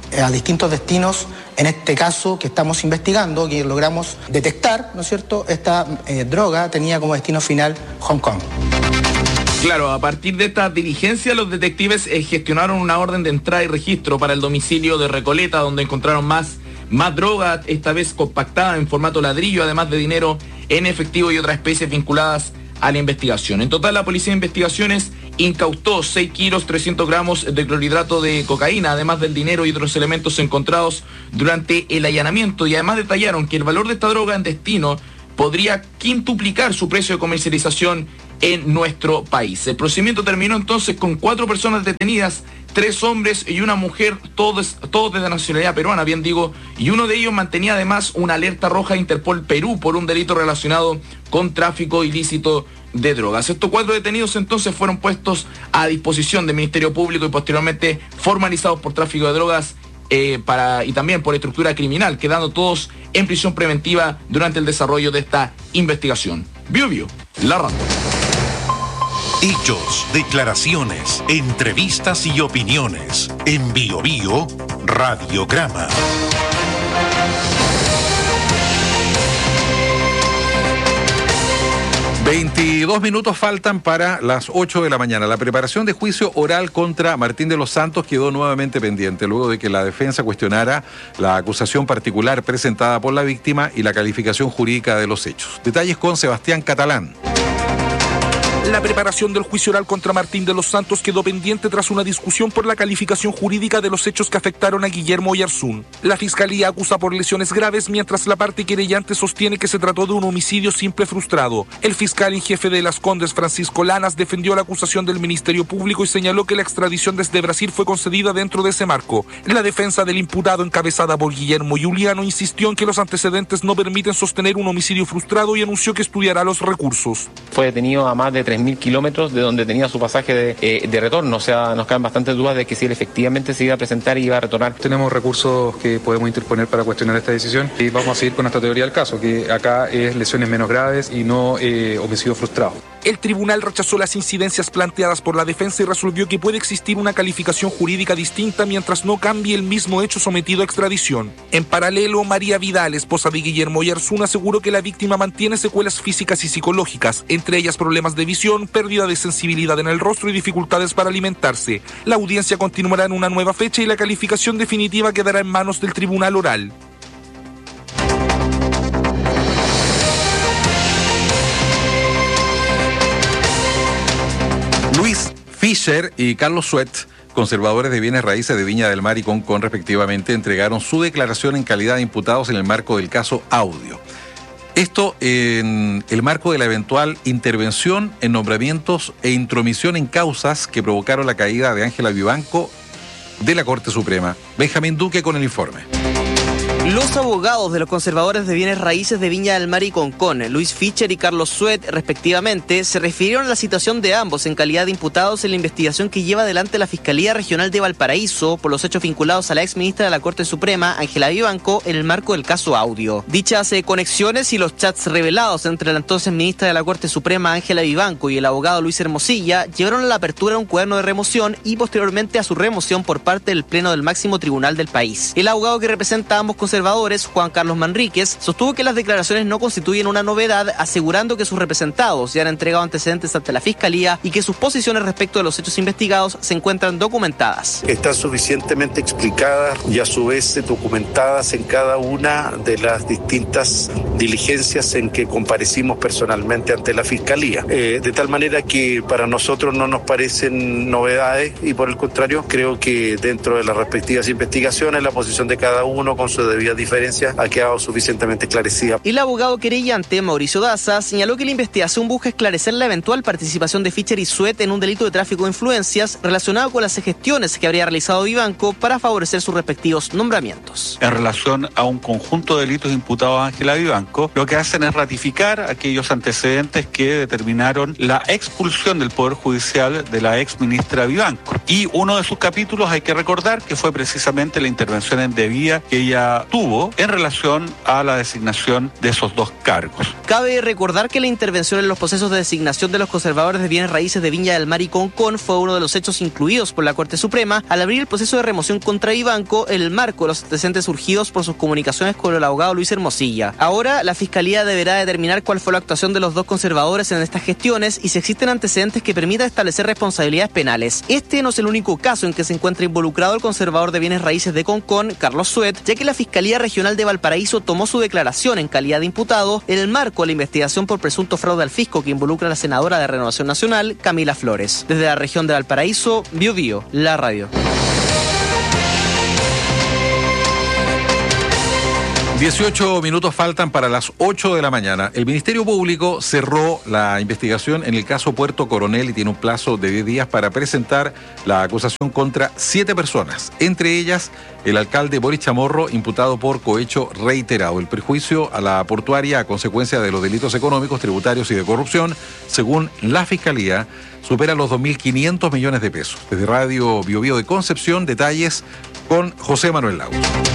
a distintos destinos, en este caso que estamos investigando, que logramos detectar, ¿no es cierto?, esta eh, droga tenía como destino final Hong Kong. Claro, a partir de esta diligencia, los detectives eh, gestionaron una orden de entrada y registro para el domicilio de Recoleta, donde encontraron más, más droga, esta vez compactada en formato ladrillo, además de dinero en efectivo y otras especies vinculadas a la investigación. En total, la Policía de Investigaciones incautó seis kilos trescientos gramos de clorhidrato de cocaína, además del dinero y otros elementos encontrados durante el allanamiento, y además detallaron que el valor de esta droga en destino podría quintuplicar su precio de comercialización en nuestro país. El procedimiento terminó entonces con cuatro personas detenidas, tres hombres y una mujer, todos, todos de nacionalidad peruana, bien digo, y uno de ellos mantenía además una alerta roja de Interpol Perú por un delito relacionado con tráfico ilícito de drogas. Estos cuatro detenidos entonces fueron puestos a disposición del Ministerio Público y posteriormente formalizados por tráfico de drogas eh, para, y también por estructura criminal, quedando todos en prisión preventiva durante el desarrollo de esta investigación. Bio Bio, la radio. Hechos, declaraciones, entrevistas y opiniones. En Bio Bio, Radiograma. veintidós minutos faltan para las ocho de la mañana. La preparación de juicio oral contra Martín de los Santos quedó nuevamente pendiente, luego de que la defensa cuestionara la acusación particular presentada por la víctima y la calificación jurídica de los hechos. Detalles con Sebastián Catalán. La preparación del juicio oral contra Martín de los Santos quedó pendiente tras una discusión por la calificación jurídica de los hechos que afectaron a Guillermo Oyarzún. La Fiscalía acusa por lesiones graves, mientras la parte querellante sostiene que se trató de un homicidio simple frustrado. El fiscal en jefe de Las Condes, Francisco Lanas, defendió la acusación del Ministerio Público y señaló que la extradición desde Brasil fue concedida dentro de ese marco. La defensa del imputado, encabezada por Guillermo Juliano, insistió en que los antecedentes no permiten sostener un homicidio frustrado y anunció que estudiará los recursos. Fue detenido a más de tres mil kilómetros de donde tenía su pasaje de, eh, de retorno, o sea, nos caen bastantes dudas de que si él efectivamente se iba a presentar y iba a retornar. Tenemos recursos que podemos interponer para cuestionar esta decisión y vamos a seguir con esta teoría del caso, que acá es lesiones menos graves y no eh, homicidio frustrado. El tribunal rechazó las incidencias planteadas por la defensa y resolvió que puede existir una calificación jurídica distinta mientras no cambie el mismo hecho sometido a extradición. En paralelo, María Vidal, esposa de Guillermo Oyarzún, aseguró que la víctima mantiene secuelas físicas y psicológicas, entre ellas problemas de visión, pérdida de sensibilidad en el rostro y dificultades para alimentarse. La audiencia continuará en una nueva fecha y la calificación definitiva quedará en manos del tribunal oral. Luis Fischer y Carlos Suet, conservadores de bienes raíces de Viña del Mar y Concón respectivamente, entregaron su declaración en calidad de imputados en el marco del caso Audio. Esto en el marco de la eventual intervención en nombramientos e intromisión en causas que provocaron la caída de Ángela Vivanco de la Corte Suprema. Benjamín Duque con el informe. Los abogados de los conservadores de bienes raíces de Viña del Mar y Concón, Luis Fischer y Carlos Suet, respectivamente, se refirieron a la situación de ambos en calidad de imputados en la investigación que lleva adelante la Fiscalía Regional de Valparaíso por los hechos vinculados a la exministra de la Corte Suprema, Ángela Vivanco, en el marco del caso Audio. Dichas eh, conexiones y los chats revelados entre la entonces ministra de la Corte Suprema, Ángela Vivanco, y el abogado Luis Hermosilla llevaron a la apertura de un cuaderno de remoción y posteriormente a su remoción por parte del Pleno del máximo tribunal del país. El abogado que representa a ambos conservadores, Juan Carlos Manríquez, sostuvo que las declaraciones no constituyen una novedad, asegurando que sus representados ya han entregado antecedentes ante la Fiscalía y que sus posiciones respecto de los hechos investigados se encuentran documentadas. Están suficientemente explicadas y a su vez documentadas en cada una de las distintas diligencias en que comparecimos personalmente ante la Fiscalía. Eh, de tal manera que para nosotros no nos parecen novedades y por el contrario creo que dentro de las respectivas investigaciones la posición de cada uno con su debida diferencia ha quedado suficientemente esclarecida. El abogado querellante, Mauricio Daza, señaló que la investigación busca esclarecer la eventual participación de Fischer y Suet en un delito de tráfico de influencias relacionado con las gestiones que habría realizado Vivanco para favorecer sus respectivos nombramientos. En relación a un conjunto de delitos imputados a Ángela Vivanco, lo que hacen es ratificar aquellos antecedentes que determinaron la expulsión del Poder Judicial de la ex ministra Vivanco. Y uno de sus capítulos hay que recordar que fue precisamente la intervención indebida que ella tuvo en relación a la designación de esos dos cargos. Cabe recordar que la intervención en los procesos de designación de los conservadores de bienes raíces de Viña del Mar y Concón fue uno de los hechos incluidos por la Corte Suprema al abrir el proceso de remoción contra Vivanco en el marco de los antecedentes surgidos por sus comunicaciones con el abogado Luis Hermosilla. Ahora, la Fiscalía deberá determinar cuál fue la actuación de los dos conservadores en estas gestiones y si existen antecedentes que permitan establecer responsabilidades penales. Este no es el único caso en que se encuentra involucrado el conservador de bienes raíces de Concón, Carlos Suet, ya que la Fiscalía Regional de Valparaíso tomó su declaración en calidad de imputado en el marco de la investigación por presunto fraude al fisco que involucra a la senadora de Renovación Nacional, Camila Flores. Desde la región de Valparaíso, Bio Bio, la radio. dieciocho minutos faltan para las ocho de la mañana. El Ministerio Público cerró la investigación en el caso Puerto Coronel y tiene un plazo de diez días para presentar la acusación contra siete personas, entre ellas el alcalde Boris Chamorro, imputado por cohecho reiterado. El perjuicio a la portuaria a consecuencia de los delitos económicos, tributarios y de corrupción, según la Fiscalía, supera los dos mil quinientos millones de pesos. Desde Radio Bio Bio de Concepción, detalles con José Manuel Lago.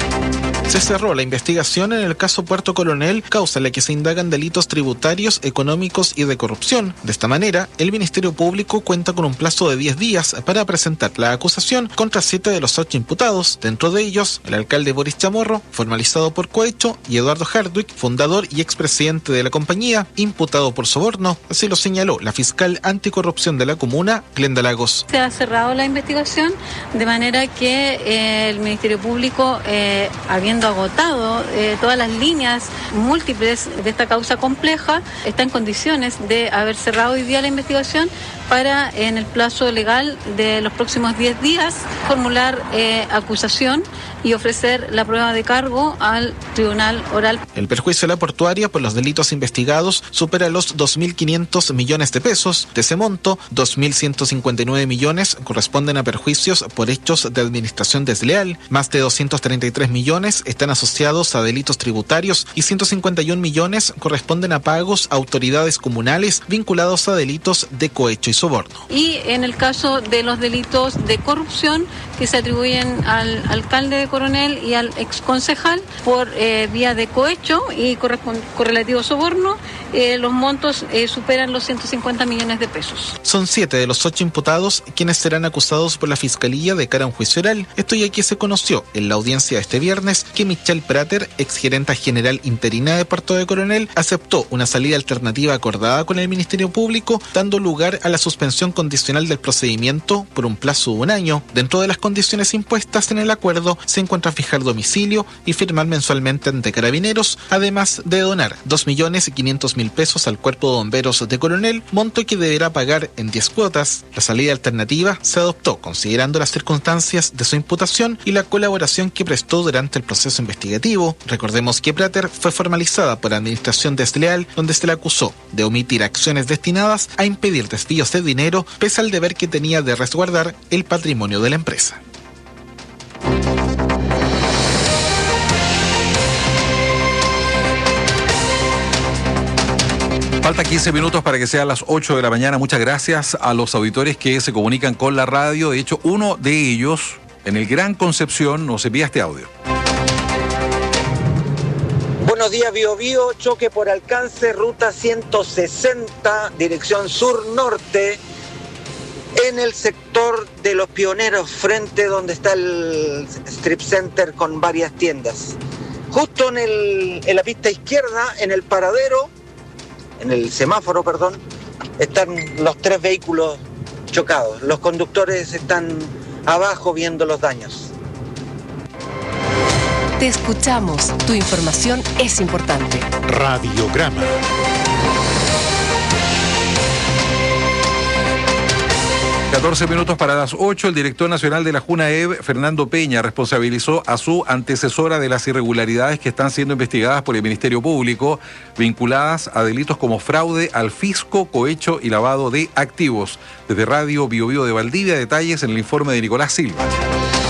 Se cerró la investigación en el caso Puerto Coronel, causa en la que se indagan delitos tributarios, económicos y de corrupción. De esta manera, el Ministerio Público cuenta con un plazo de diez días para presentar la acusación contra siete de los ocho imputados, dentro de ellos el alcalde Boris Chamorro, formalizado por cohecho, y Eduardo Hardwick, fundador y expresidente de la compañía, imputado por soborno, así lo señaló la fiscal anticorrupción de la comuna, Glenda Lagos. Se ha cerrado la investigación de manera que eh, el Ministerio Público, eh, habiendo agotado eh, todas las líneas múltiples de esta causa compleja, está en condiciones de haber cerrado hoy día la investigación para, en el plazo legal de los próximos diez días, formular eh, acusación y ofrecer la prueba de cargo al Tribunal Oral. El perjuicio a la portuaria por los delitos investigados supera los dos mil quinientos millones de pesos. De ese monto, dos mil ciento cincuenta y nueve millones corresponden a perjuicios por hechos de administración desleal, más de doscientos treinta y tres millones están asociados a delitos tributarios y ciento cincuenta y un millones corresponden a pagos a autoridades comunales vinculados a delitos de cohecho y soborno. Y en el caso de los delitos de corrupción que se atribuyen al alcalde de Coronel y al exconcejal por eh, vía de cohecho y correlativo soborno, eh, los montos eh, superan los ciento cincuenta millones de pesos. Son siete de los ocho imputados quienes serán acusados por la Fiscalía de cara a un juicio oral. Esto ya que se conoció en la audiencia de este viernes que Michelle Prater, exgerenta general interina de Puerto de Coronel, aceptó una salida alternativa acordada con el Ministerio Público, dando lugar a la suspensión condicional del procedimiento por un plazo de un año. Dentro de las condiciones impuestas en el acuerdo se encuentra fijar domicilio y firmar mensualmente ante Carabineros, además de donar dos millones quinientos mil pesos al Cuerpo de Bomberos de Coronel, monto que deberá pagar en diez cuotas. La salida alternativa se adoptó considerando las circunstancias de su imputación y la colaboración que prestó durante el proceso investigativo. Recordemos que Prater fue formalizada por administración desleal, donde se le acusó de omitir acciones destinadas a impedir desvíos de dinero, pese al deber que tenía de resguardar el patrimonio de la empresa. Falta quince minutos para que sean las ocho de la mañana. Muchas gracias a los auditores que se comunican con la radio. De hecho, uno de ellos, en el Gran Concepción, nos envía este audio. Buenos días, Bio Bio. Choque por alcance, ruta ciento sesenta, dirección sur-norte, en el sector de Los Pioneros, frente donde está el strip center con varias tiendas. Justo en, el, en la pista izquierda, en el paradero, en el semáforo, perdón, están los tres vehículos chocados. Los conductores están abajo viendo los daños. Te escuchamos. Tu información es importante. Radiograma. catorce minutos para las ocho. El director nacional de la JUNAEV, Fernando Peña, responsabilizó a su antecesora de las irregularidades que están siendo investigadas por el Ministerio Público, vinculadas a delitos como fraude al fisco, cohecho y lavado de activos. Desde Radio Bio Bio de Valdivia, detalles en el informe de Nicolás Silva.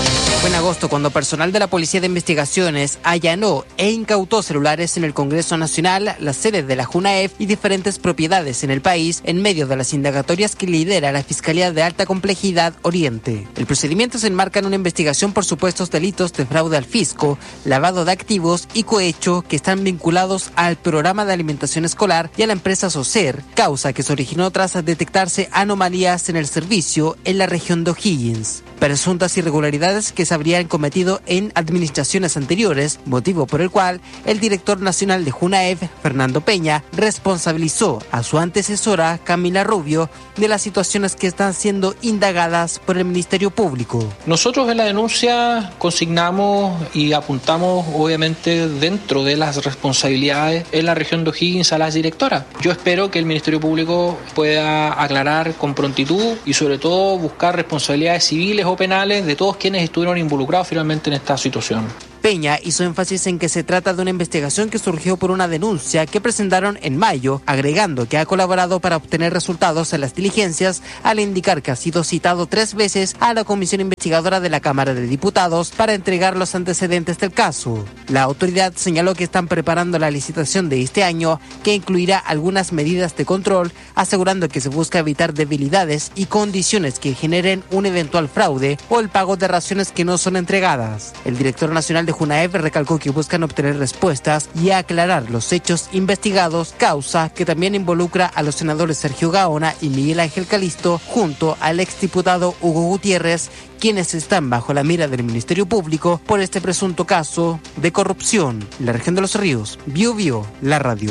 Fue en agosto cuando personal de la Policía de Investigaciones allanó e incautó celulares en el Congreso Nacional, las sedes de la JUNAEF y diferentes propiedades en el país en medio de las indagatorias que lidera la Fiscalía de Alta Complejidad Oriente. El procedimiento se enmarca en una investigación por supuestos delitos de fraude al fisco, lavado de activos y cohecho que están vinculados al programa de alimentación escolar y a la empresa SOCER, causa que se originó tras detectarse anomalías en el servicio en la región de O'Higgins. Presuntas irregularidades que se habrían cometido en administraciones anteriores, motivo por el cual el director nacional de JUNAEF, Fernando Peña, responsabilizó a su antecesora, Camila Rubio, de las situaciones que están siendo indagadas por el Ministerio Público. Nosotros en la denuncia consignamos y apuntamos, obviamente, dentro de las responsabilidades en la región de O'Higgins a las directoras. Yo espero que el Ministerio Público pueda aclarar con prontitud y sobre todo buscar responsabilidades civiles o penales de todos quienes estuvieron involucrados finalmente en esta situación. Peña hizo énfasis en que se trata de una investigación que surgió por una denuncia que presentaron en mayo, agregando que ha colaborado para obtener resultados en las diligencias al indicar que ha sido citado tres veces a la Comisión Investigadora de la Cámara de Diputados para entregar los antecedentes del caso. La autoridad señaló que están preparando la licitación de este año, que incluirá algunas medidas de control, asegurando que se busca evitar debilidades y condiciones que generen un eventual fraude o el pago de raciones que no son entregadas. El director nacional de JUNAEF recalcó que buscan obtener respuestas y aclarar los hechos investigados, causa que también involucra a los senadores Sergio Gaona y Miguel Ángel Calisto junto al exdiputado Hugo Gutiérrez, quienes están bajo la mira del Ministerio Público por este presunto caso de corrupción. En la región de Los Ríos, Bio Bio, la radio.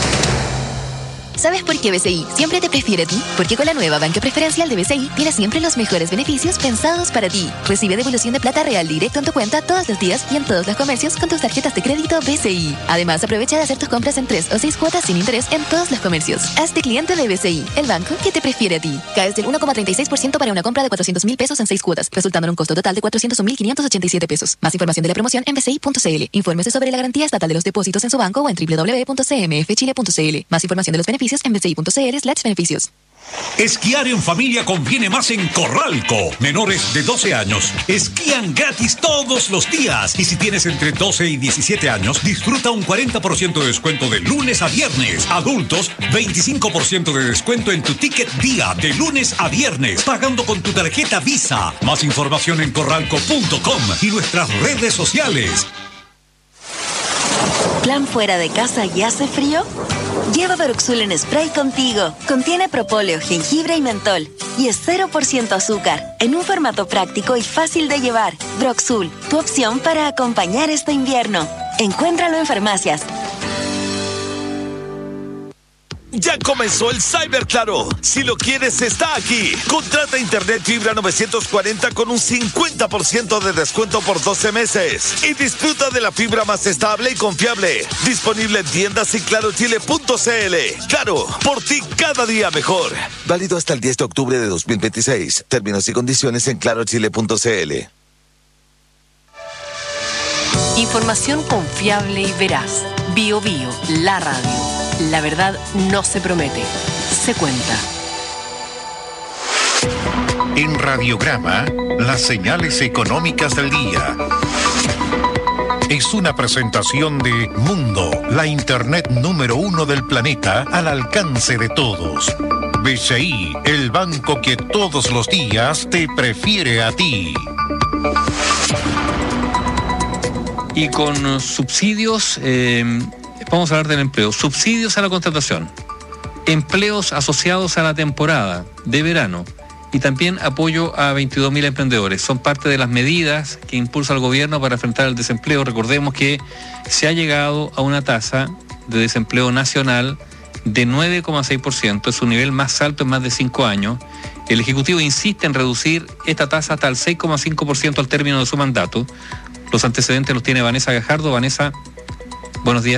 ¿Sabes por qué B C I siempre te prefiere a ti? Porque con la nueva banca preferencial de B C I tienes siempre los mejores beneficios pensados para ti. Recibe devolución de plata real directo en tu cuenta todos los días y en todos los comercios con tus tarjetas de crédito B C I. Además, aprovecha de hacer tus compras en tres o seis cuotas sin interés en todos los comercios. Hazte cliente de B C I, el banco que te prefiere a ti. Caes del uno coma treinta y seis por ciento para una compra de cuatrocientos mil pesos en seis cuotas, resultando en un costo total de cuatrocientos un mil quinientos ochenta y siete pesos. Más información de la promoción en b c i punto c l. Infórmese sobre la garantía estatal de los depósitos en su banco o en w w w punto c m f chile punto c l. Más información de los beneficios en b c i punto c l slash beneficios. Esquiar en familia conviene más en Corralco. Menores de doce años esquían gratis todos los días. Y si tienes entre doce y diecisiete años, disfruta un cuarenta por ciento de descuento de lunes a viernes. Adultos, veinticinco por ciento de descuento en tu ticket día de lunes a viernes, pagando con tu tarjeta Visa. Más información en corralco punto com y nuestras redes sociales. ¿Plan fuera de casa y hace frío? Lleva Broxul en spray contigo. Contiene propóleo, jengibre y mentol. Y es cero por ciento azúcar, en un formato práctico y fácil de llevar. Broxul, tu opción para acompañar este invierno. Encuéntralo en farmacias. Ya comenzó el Cyber Claro. Si lo quieres, está aquí. Contrata internet fibra novecientos cuarenta con un cincuenta por ciento de descuento por doce meses. Y disfruta de la fibra más estable y confiable. Disponible en tiendas y claro chile punto c l. Claro, por ti cada día mejor. Válido hasta el diez de octubre de dos mil veintiséis. Términos y condiciones en claro chile punto c l. Información confiable y veraz. Bio Bio, la radio. La verdad no se promete, se cuenta. En Radiograma, las señales económicas del día. Es una presentación de Mundo, la internet número uno del planeta al alcance de todos. B C I, el banco que todos los días te prefiere a ti. Y con subsidios, eh, vamos a hablar del empleo. Subsidios a la contratación, empleos asociados a la temporada de verano y también apoyo a veintidós mil emprendedores. Son parte de las medidas que impulsa el gobierno para enfrentar el desempleo. Recordemos que se ha llegado a una tasa de desempleo nacional de nueve coma seis por ciento, es su nivel más alto en más de cinco años. El Ejecutivo insiste en reducir esta tasa hasta el seis coma cinco por ciento al término de su mandato. Los antecedentes los tiene Vanessa Gajardo. Vanessa, buenos días.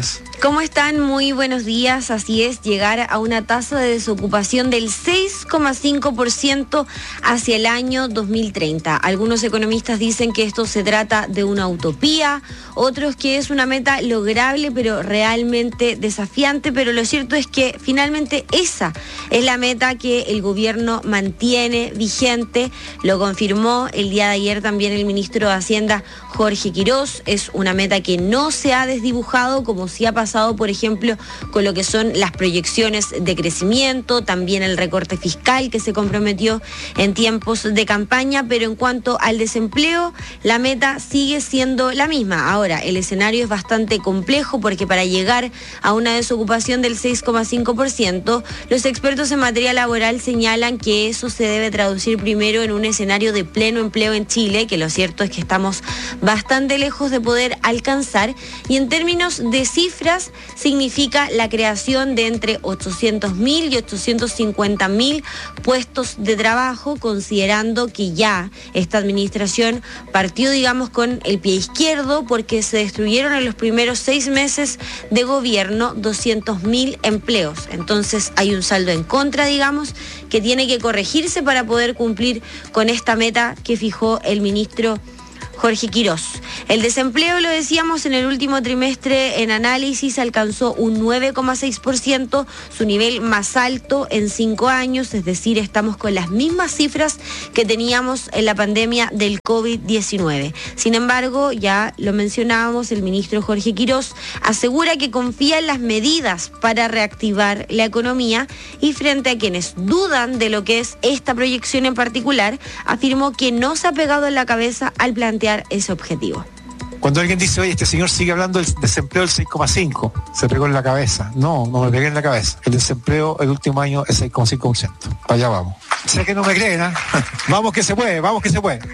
¿Cómo están? Muy buenos días. Así es, llegar a una tasa de desocupación del seis coma cinco por ciento hacia el año dos mil treinta. Algunos economistas dicen que esto se trata de una utopía, otros que es una meta lograble pero realmente desafiante, pero lo cierto es que finalmente esa es la meta que el gobierno mantiene vigente. Lo confirmó el día de ayer también el ministro de Hacienda, Jorge Quirós. Es una meta que no se ha desdibujado como sí ha pasado, por ejemplo, con lo que son las proyecciones de crecimiento, también el recorte fiscal que se comprometió en tiempos de campaña, pero en cuanto al desempleo, la meta sigue siendo la misma. Ahora, el escenario es bastante complejo porque para llegar a una desocupación del seis coma cinco por ciento, los expertos en materia laboral señalan que eso se debe traducir primero en un escenario de pleno empleo en Chile, que lo cierto es que estamos bastante lejos de poder alcanzar, y en términos de cifras significa la creación de entre ochocientos mil y ochocientos cincuenta mil puestos de trabajo, considerando que ya esta administración partió, digamos, con el pie izquierdo porque se destruyeron en los primeros seis meses de gobierno doscientos mil empleos. Entonces hay un saldo en contra, digamos, que tiene que corregirse para poder cumplir con esta meta que fijó el ministro Jorge Quirós. El desempleo, lo decíamos, en el último trimestre en análisis alcanzó un nueve coma seis por ciento, su nivel más alto en cinco años, es decir, estamos con las mismas cifras que teníamos en la pandemia del COVID diecinueve. Sin embargo, ya lo mencionábamos, el ministro Jorge Quirós asegura que confía en las medidas para reactivar la economía y frente a quienes dudan de lo que es esta proyección en particular, afirmó que no se ha pegado en la cabeza al plantear ese objetivo. Cuando alguien dice, oye, este señor sigue hablando del desempleo del seis coma cinco, se pegó en la cabeza. No, no me pegué en la cabeza. El desempleo el último año es seis coma cinco por ciento. Allá vamos. Sé que no me creen, ¿eh? Vamos que se puede, vamos que se puede.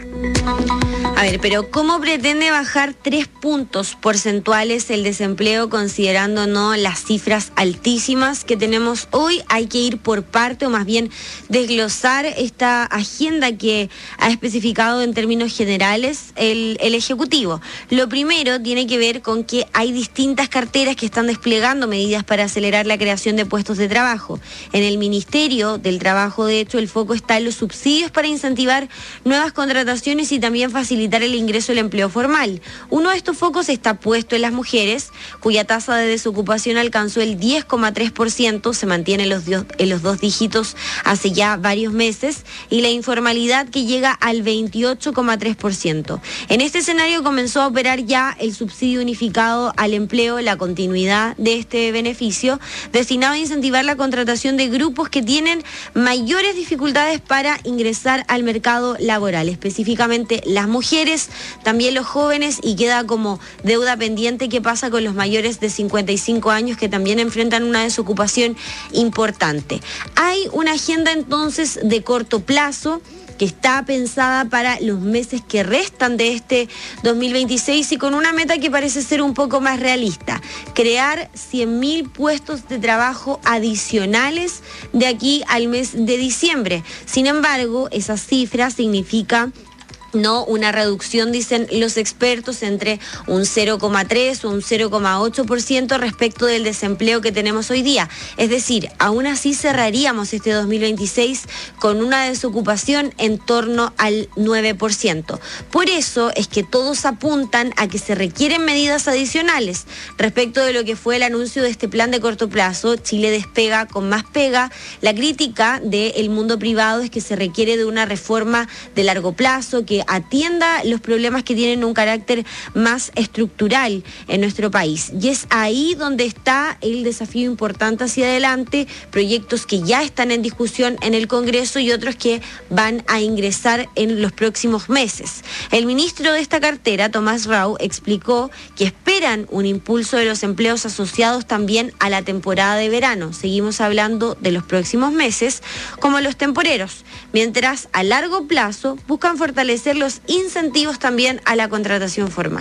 A ver, pero ¿cómo pretende bajar tres puntos porcentuales el desempleo considerando no las cifras altísimas que tenemos hoy? Hay que ir por parte, o más bien desglosar esta agenda que ha especificado en términos generales el, el Ejecutivo. Lo primero tiene que ver con que hay distintas carteras que están desplegando medidas para acelerar la creación de puestos de trabajo. En el Ministerio del Trabajo, de hecho, el foco está en los subsidios para incentivar nuevas contrataciones y también facilitar el ingreso al empleo formal. Uno de estos focos está puesto en las mujeres, cuya tasa de desocupación alcanzó el diez coma tres por ciento, se mantiene en los, en los dos dígitos hace ya varios meses, y la informalidad que llega al veintiocho coma tres por ciento. En este escenario comenzó a operar ya el subsidio unificado al empleo, la continuidad de este beneficio, destinado a incentivar la contratación de grupos que tienen mayores dificultades para ingresar al mercado laboral, específicamente las mujeres, también los jóvenes, y queda como deuda pendiente qué pasa con los mayores de cincuenta y cinco años que también enfrentan una desocupación importante. Hay una agenda entonces de corto plazo que está pensada para los meses que restan de este dos mil veintiséis y con una meta que parece ser un poco más realista: crear cien mil puestos de trabajo adicionales de aquí al mes de diciembre. Sin embargo, esa cifra significa no una reducción, dicen los expertos, entre un cero coma tres o un cero coma ocho por ciento respecto del desempleo que tenemos hoy día. Es decir, aún así cerraríamos este dos mil veintiséis con una desocupación en torno al nueve por ciento. Por eso es que todos apuntan a que se requieren medidas adicionales. Respecto de lo que fue el anuncio de este plan de corto plazo, Chile despega con más pega. La crítica del mundo privado es que se requiere de una reforma de largo plazo que atienda los problemas que tienen un carácter más estructural en nuestro país. Y es ahí donde está el desafío importante hacia adelante, proyectos que ya están en discusión en el Congreso y otros que van a ingresar en los próximos meses. El ministro de esta cartera, Tomás Rau, explicó que esperan un impulso de los empleos asociados también a la temporada de verano. Seguimos hablando de los próximos meses, como los temporeros, mientras a largo plazo buscan fortalecer los incentivos también a la contratación formal.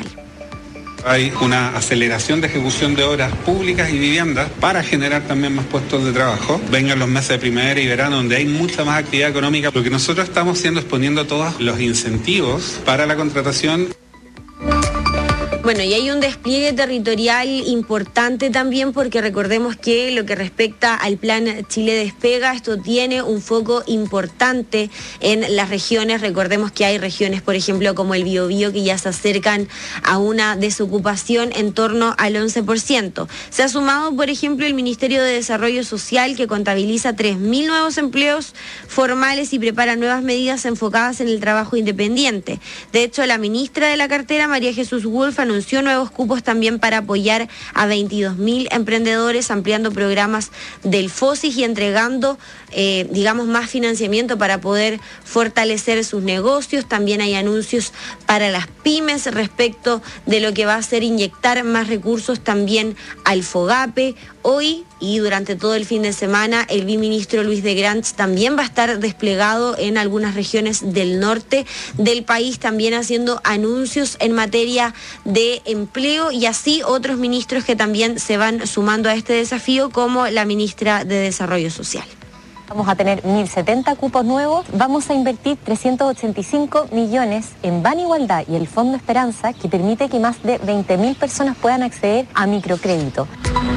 Hay una aceleración de ejecución de obras públicas y viviendas para generar también más puestos de trabajo. Vengan los meses de primavera y verano donde hay mucha más actividad económica. Lo que nosotros estamos haciendo es poniendo todos los incentivos para la contratación. Bueno, y hay un despliegue territorial importante también, porque recordemos que lo que respecta al plan Chile Despega, esto tiene un foco importante en las regiones. Recordemos que hay regiones, por ejemplo, como el Biobío, que ya se acercan a una desocupación en torno al once por ciento. Se ha sumado, por ejemplo, el Ministerio de Desarrollo Social, que contabiliza tres mil nuevos empleos formales y prepara nuevas medidas enfocadas en el trabajo independiente. De hecho, la ministra de la cartera, María Jesús Wolf, anunció nuevos cupos también para apoyar a veintidós mil emprendedores, ampliando programas del FOSIS y entregando, eh, digamos, más financiamiento para poder fortalecer sus negocios. También hay anuncios para las pymes respecto de lo que va a ser inyectar más recursos también al FOGAPE. Hoy y durante todo el fin de semana, el viceministro Luis de Grants también va a estar desplegado en algunas regiones del norte del país, también haciendo anuncios en materia de empleo, y así otros ministros que también se van sumando a este desafío, como la ministra de Desarrollo Social. Vamos a tener mil setenta cupos nuevos, vamos a invertir trescientos ochenta y cinco millones en Ban Igualdad y el Fondo Esperanza, que permite que más de veinte mil personas puedan acceder a microcrédito.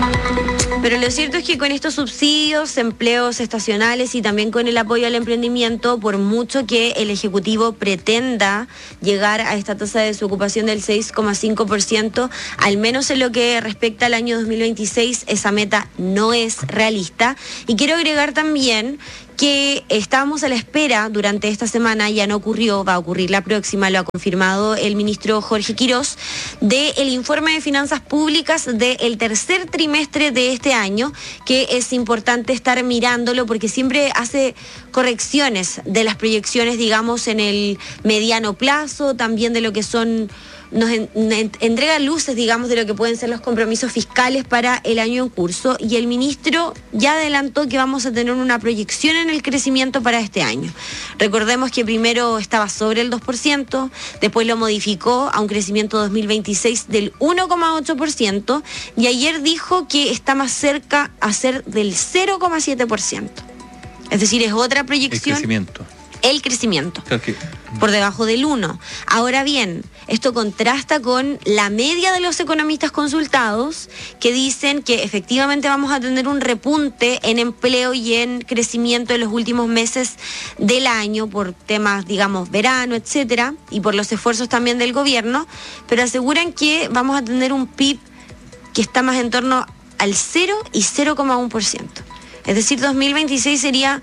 Pero lo cierto es que con estos subsidios, empleos estacionales y también con el apoyo al emprendimiento, por mucho que el Ejecutivo pretenda llegar a esta tasa de desocupación del seis coma cinco por ciento, al menos en lo que respecta al año dos mil veintiséis, esa meta no es realista. Y quiero agregar también que estábamos a la espera durante esta semana, ya no ocurrió, va a ocurrir la próxima, lo ha confirmado el ministro Jorge Quirós, del informe de finanzas públicas del tercer trimestre de este año, que es importante estar mirándolo porque siempre hace correcciones de las proyecciones, digamos, en el mediano plazo, también de lo que son... nos en, en, entrega luces, digamos, de lo que pueden ser los compromisos fiscales para el año en curso, y el ministro ya adelantó que vamos a tener una proyección en el crecimiento para este año. Recordemos que primero estaba sobre el dos por ciento, después lo modificó a un crecimiento dos mil veintiséis del uno coma ocho por ciento, y ayer dijo que está más cerca a ser del cero coma siete por ciento. Es decir, es otra proyección. El crecimiento. El crecimiento, Claro que- por debajo del uno. Ahora bien, esto contrasta con la media de los economistas consultados, que dicen que efectivamente vamos a tener un repunte en empleo y en crecimiento en los últimos meses del año por temas, digamos, verano, etcétera, y por los esfuerzos también del gobierno, pero aseguran que vamos a tener un P I B que está más en torno al cero y cero coma uno por ciento. Es decir, dos mil veintiséis sería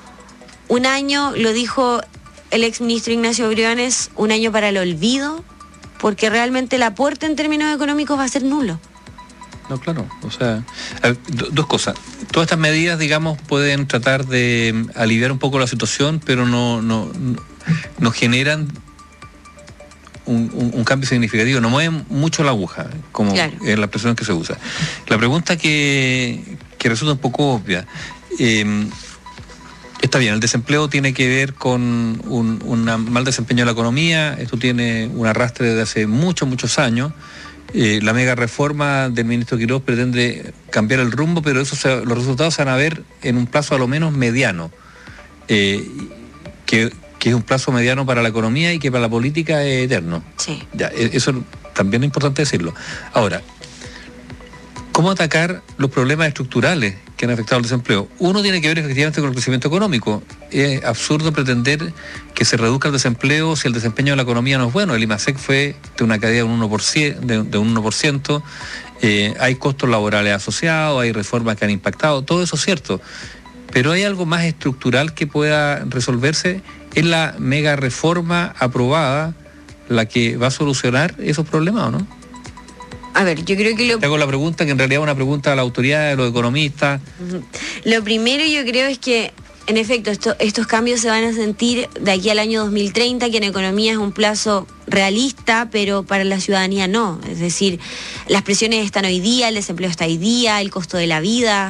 un año, lo dijo el exministro Ignacio Briones, un año para el olvido, porque realmente el aporte en términos económicos va a ser nulo. No, claro. O sea, a ver, do- dos cosas. Todas estas medidas, digamos, pueden tratar de mm, aliviar un poco la situación, pero no, no, no, no generan un, un- un cambio significativo, no mueven mucho la aguja, como Claro. es la expresión que se usa. La pregunta que, que resulta un poco obvia. eh, Está bien, el desempleo tiene que ver con un, un mal desempeño de la economía, esto tiene un arrastre desde hace muchos, muchos años. Eh, la mega reforma del ministro Quirós pretende cambiar el rumbo, pero eso se- los resultados se van a ver en un plazo a lo menos mediano, eh, que, que es un plazo mediano para la economía y que para la política es eterno. Sí. Ya, e- eso también es importante decirlo. Ahora, ¿cómo atacar los problemas estructurales que han afectado al desempleo? Uno tiene que ver efectivamente con el crecimiento económico. Es absurdo pretender que se reduzca el desempleo si el desempeño de la economía no es bueno. El IMASEC fue de una caída de un uno por ciento, de, de un uno por ciento. Eh, hay costos laborales asociados, hay reformas que han impactado, todo eso es cierto. Pero hay algo más estructural que pueda resolverse. ¿Es la mega reforma aprobada la que va a solucionar esos problemas o no? A ver, yo creo que lo Te hago la pregunta, que en realidad es una pregunta a la autoridad, de los economistas. Ujú. Lo primero yo creo es que, en efecto, esto- estos cambios se van a sentir de aquí al año dos mil treinta, que en economía es un plazo realista, pero para la ciudadanía no. Es decir, las presiones están hoy día, el desempleo está hoy día, el costo de la vida.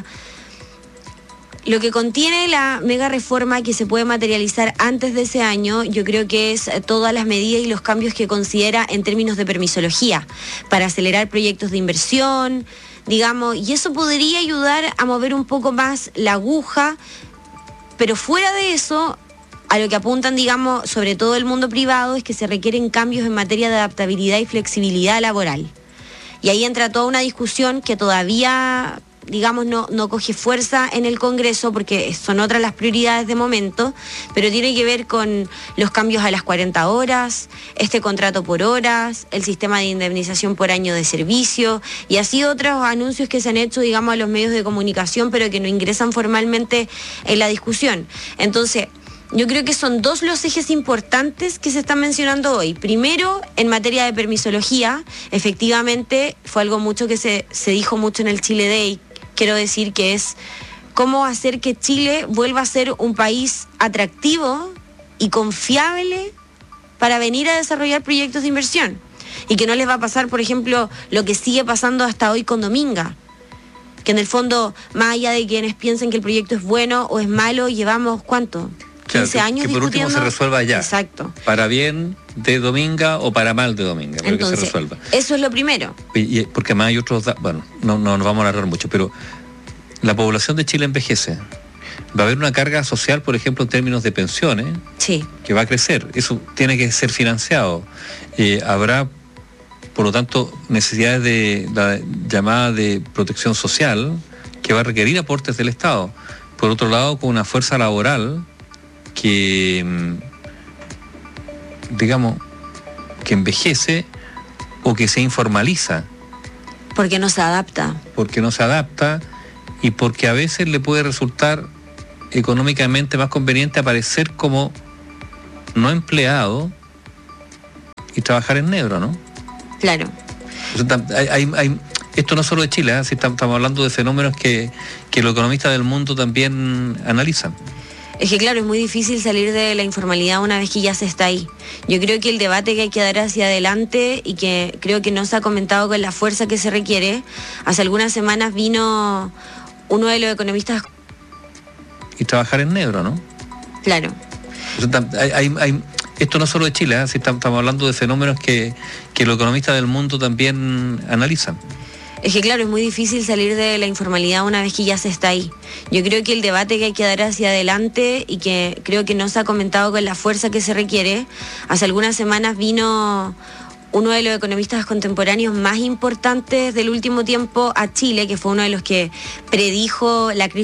Lo que contiene la mega reforma que se puede materializar antes de ese año, yo creo que es eh, todas las medidas y los cambios que considera en términos de permisología, para acelerar proyectos de inversión, digamos, y eso podría ayudar a mover un poco más la aguja, pero fuera de eso, a lo que apuntan, digamos, sobre todo el mundo privado, es que se requieren cambios en materia de adaptabilidad y flexibilidad laboral. Y ahí entra toda una discusión que todavía, digamos, no, no coge fuerza en el Congreso porque son otras las prioridades de momento, pero tiene que ver con los cambios a las cuarenta horas, este contrato por horas, el sistema de indemnización por año de servicio y así otros anuncios que se han hecho, digamos, a los medios de comunicación, pero que no ingresan formalmente en la discusión. Entonces, yo creo que son dos los ejes importantes que se están mencionando hoy. Primero, en materia de permisología, efectivamente fue algo mucho que se, se dijo mucho en el Chile Day. Quiero decir que es cómo hacer que Chile vuelva a ser un país atractivo y confiable para venir a desarrollar proyectos de inversión. Y que no les va a pasar, por ejemplo, lo que sigue pasando hasta hoy con Dominga. Que en el fondo, más allá de quienes piensen que el proyecto es bueno o es malo, llevamos, ¿cuánto? Claro, quince que, años que por último se resuelva ya. Exacto. Para bien de Dominga o para mal de Dominga, pero Entonces, que se resuelva. Eso es lo primero. Y, y, porque además hay otros, da- bueno, no, no nos vamos a alargar mucho, pero la población de Chile envejece. Va a haber una carga social, por ejemplo, en términos de pensiones, sí, que va a crecer. Eso tiene que ser financiado. Eh, habrá, por lo tanto, necesidades de la llamada de protección social que va a requerir aportes del Estado. Por otro lado, con una fuerza laboral que, digamos, que envejece o que se informaliza. Porque no se adapta. Porque no se adapta y porque a veces le puede resultar económicamente más conveniente aparecer como no empleado y trabajar en negro, ¿no? Claro. Hay, hay, hay, esto no es solo de Chile, ¿eh? Si estamos hablando de fenómenos que, que los economistas del mundo también analizan. Es que claro, es muy difícil salir de la informalidad una vez que ya se está ahí. Yo creo que el debate que hay que dar hacia adelante y que creo que no se ha comentado con la fuerza que se requiere, hace algunas semanas vino uno de los economistas... Y trabajar en negro, ¿no? Claro. Hay, hay, hay, esto no es solo de Chile, ¿eh? Si estamos hablando de fenómenos que, que los economistas del mundo también analizan. Es que claro, es muy difícil salir de la informalidad una vez que ya se está ahí. Yo creo que el debate que hay que dar hacia adelante y que creo que no se ha comentado con la fuerza que se requiere, hace algunas semanas vino uno de los economistas contemporáneos más importantes del último tiempo a Chile, que fue uno de los que predijo la crisis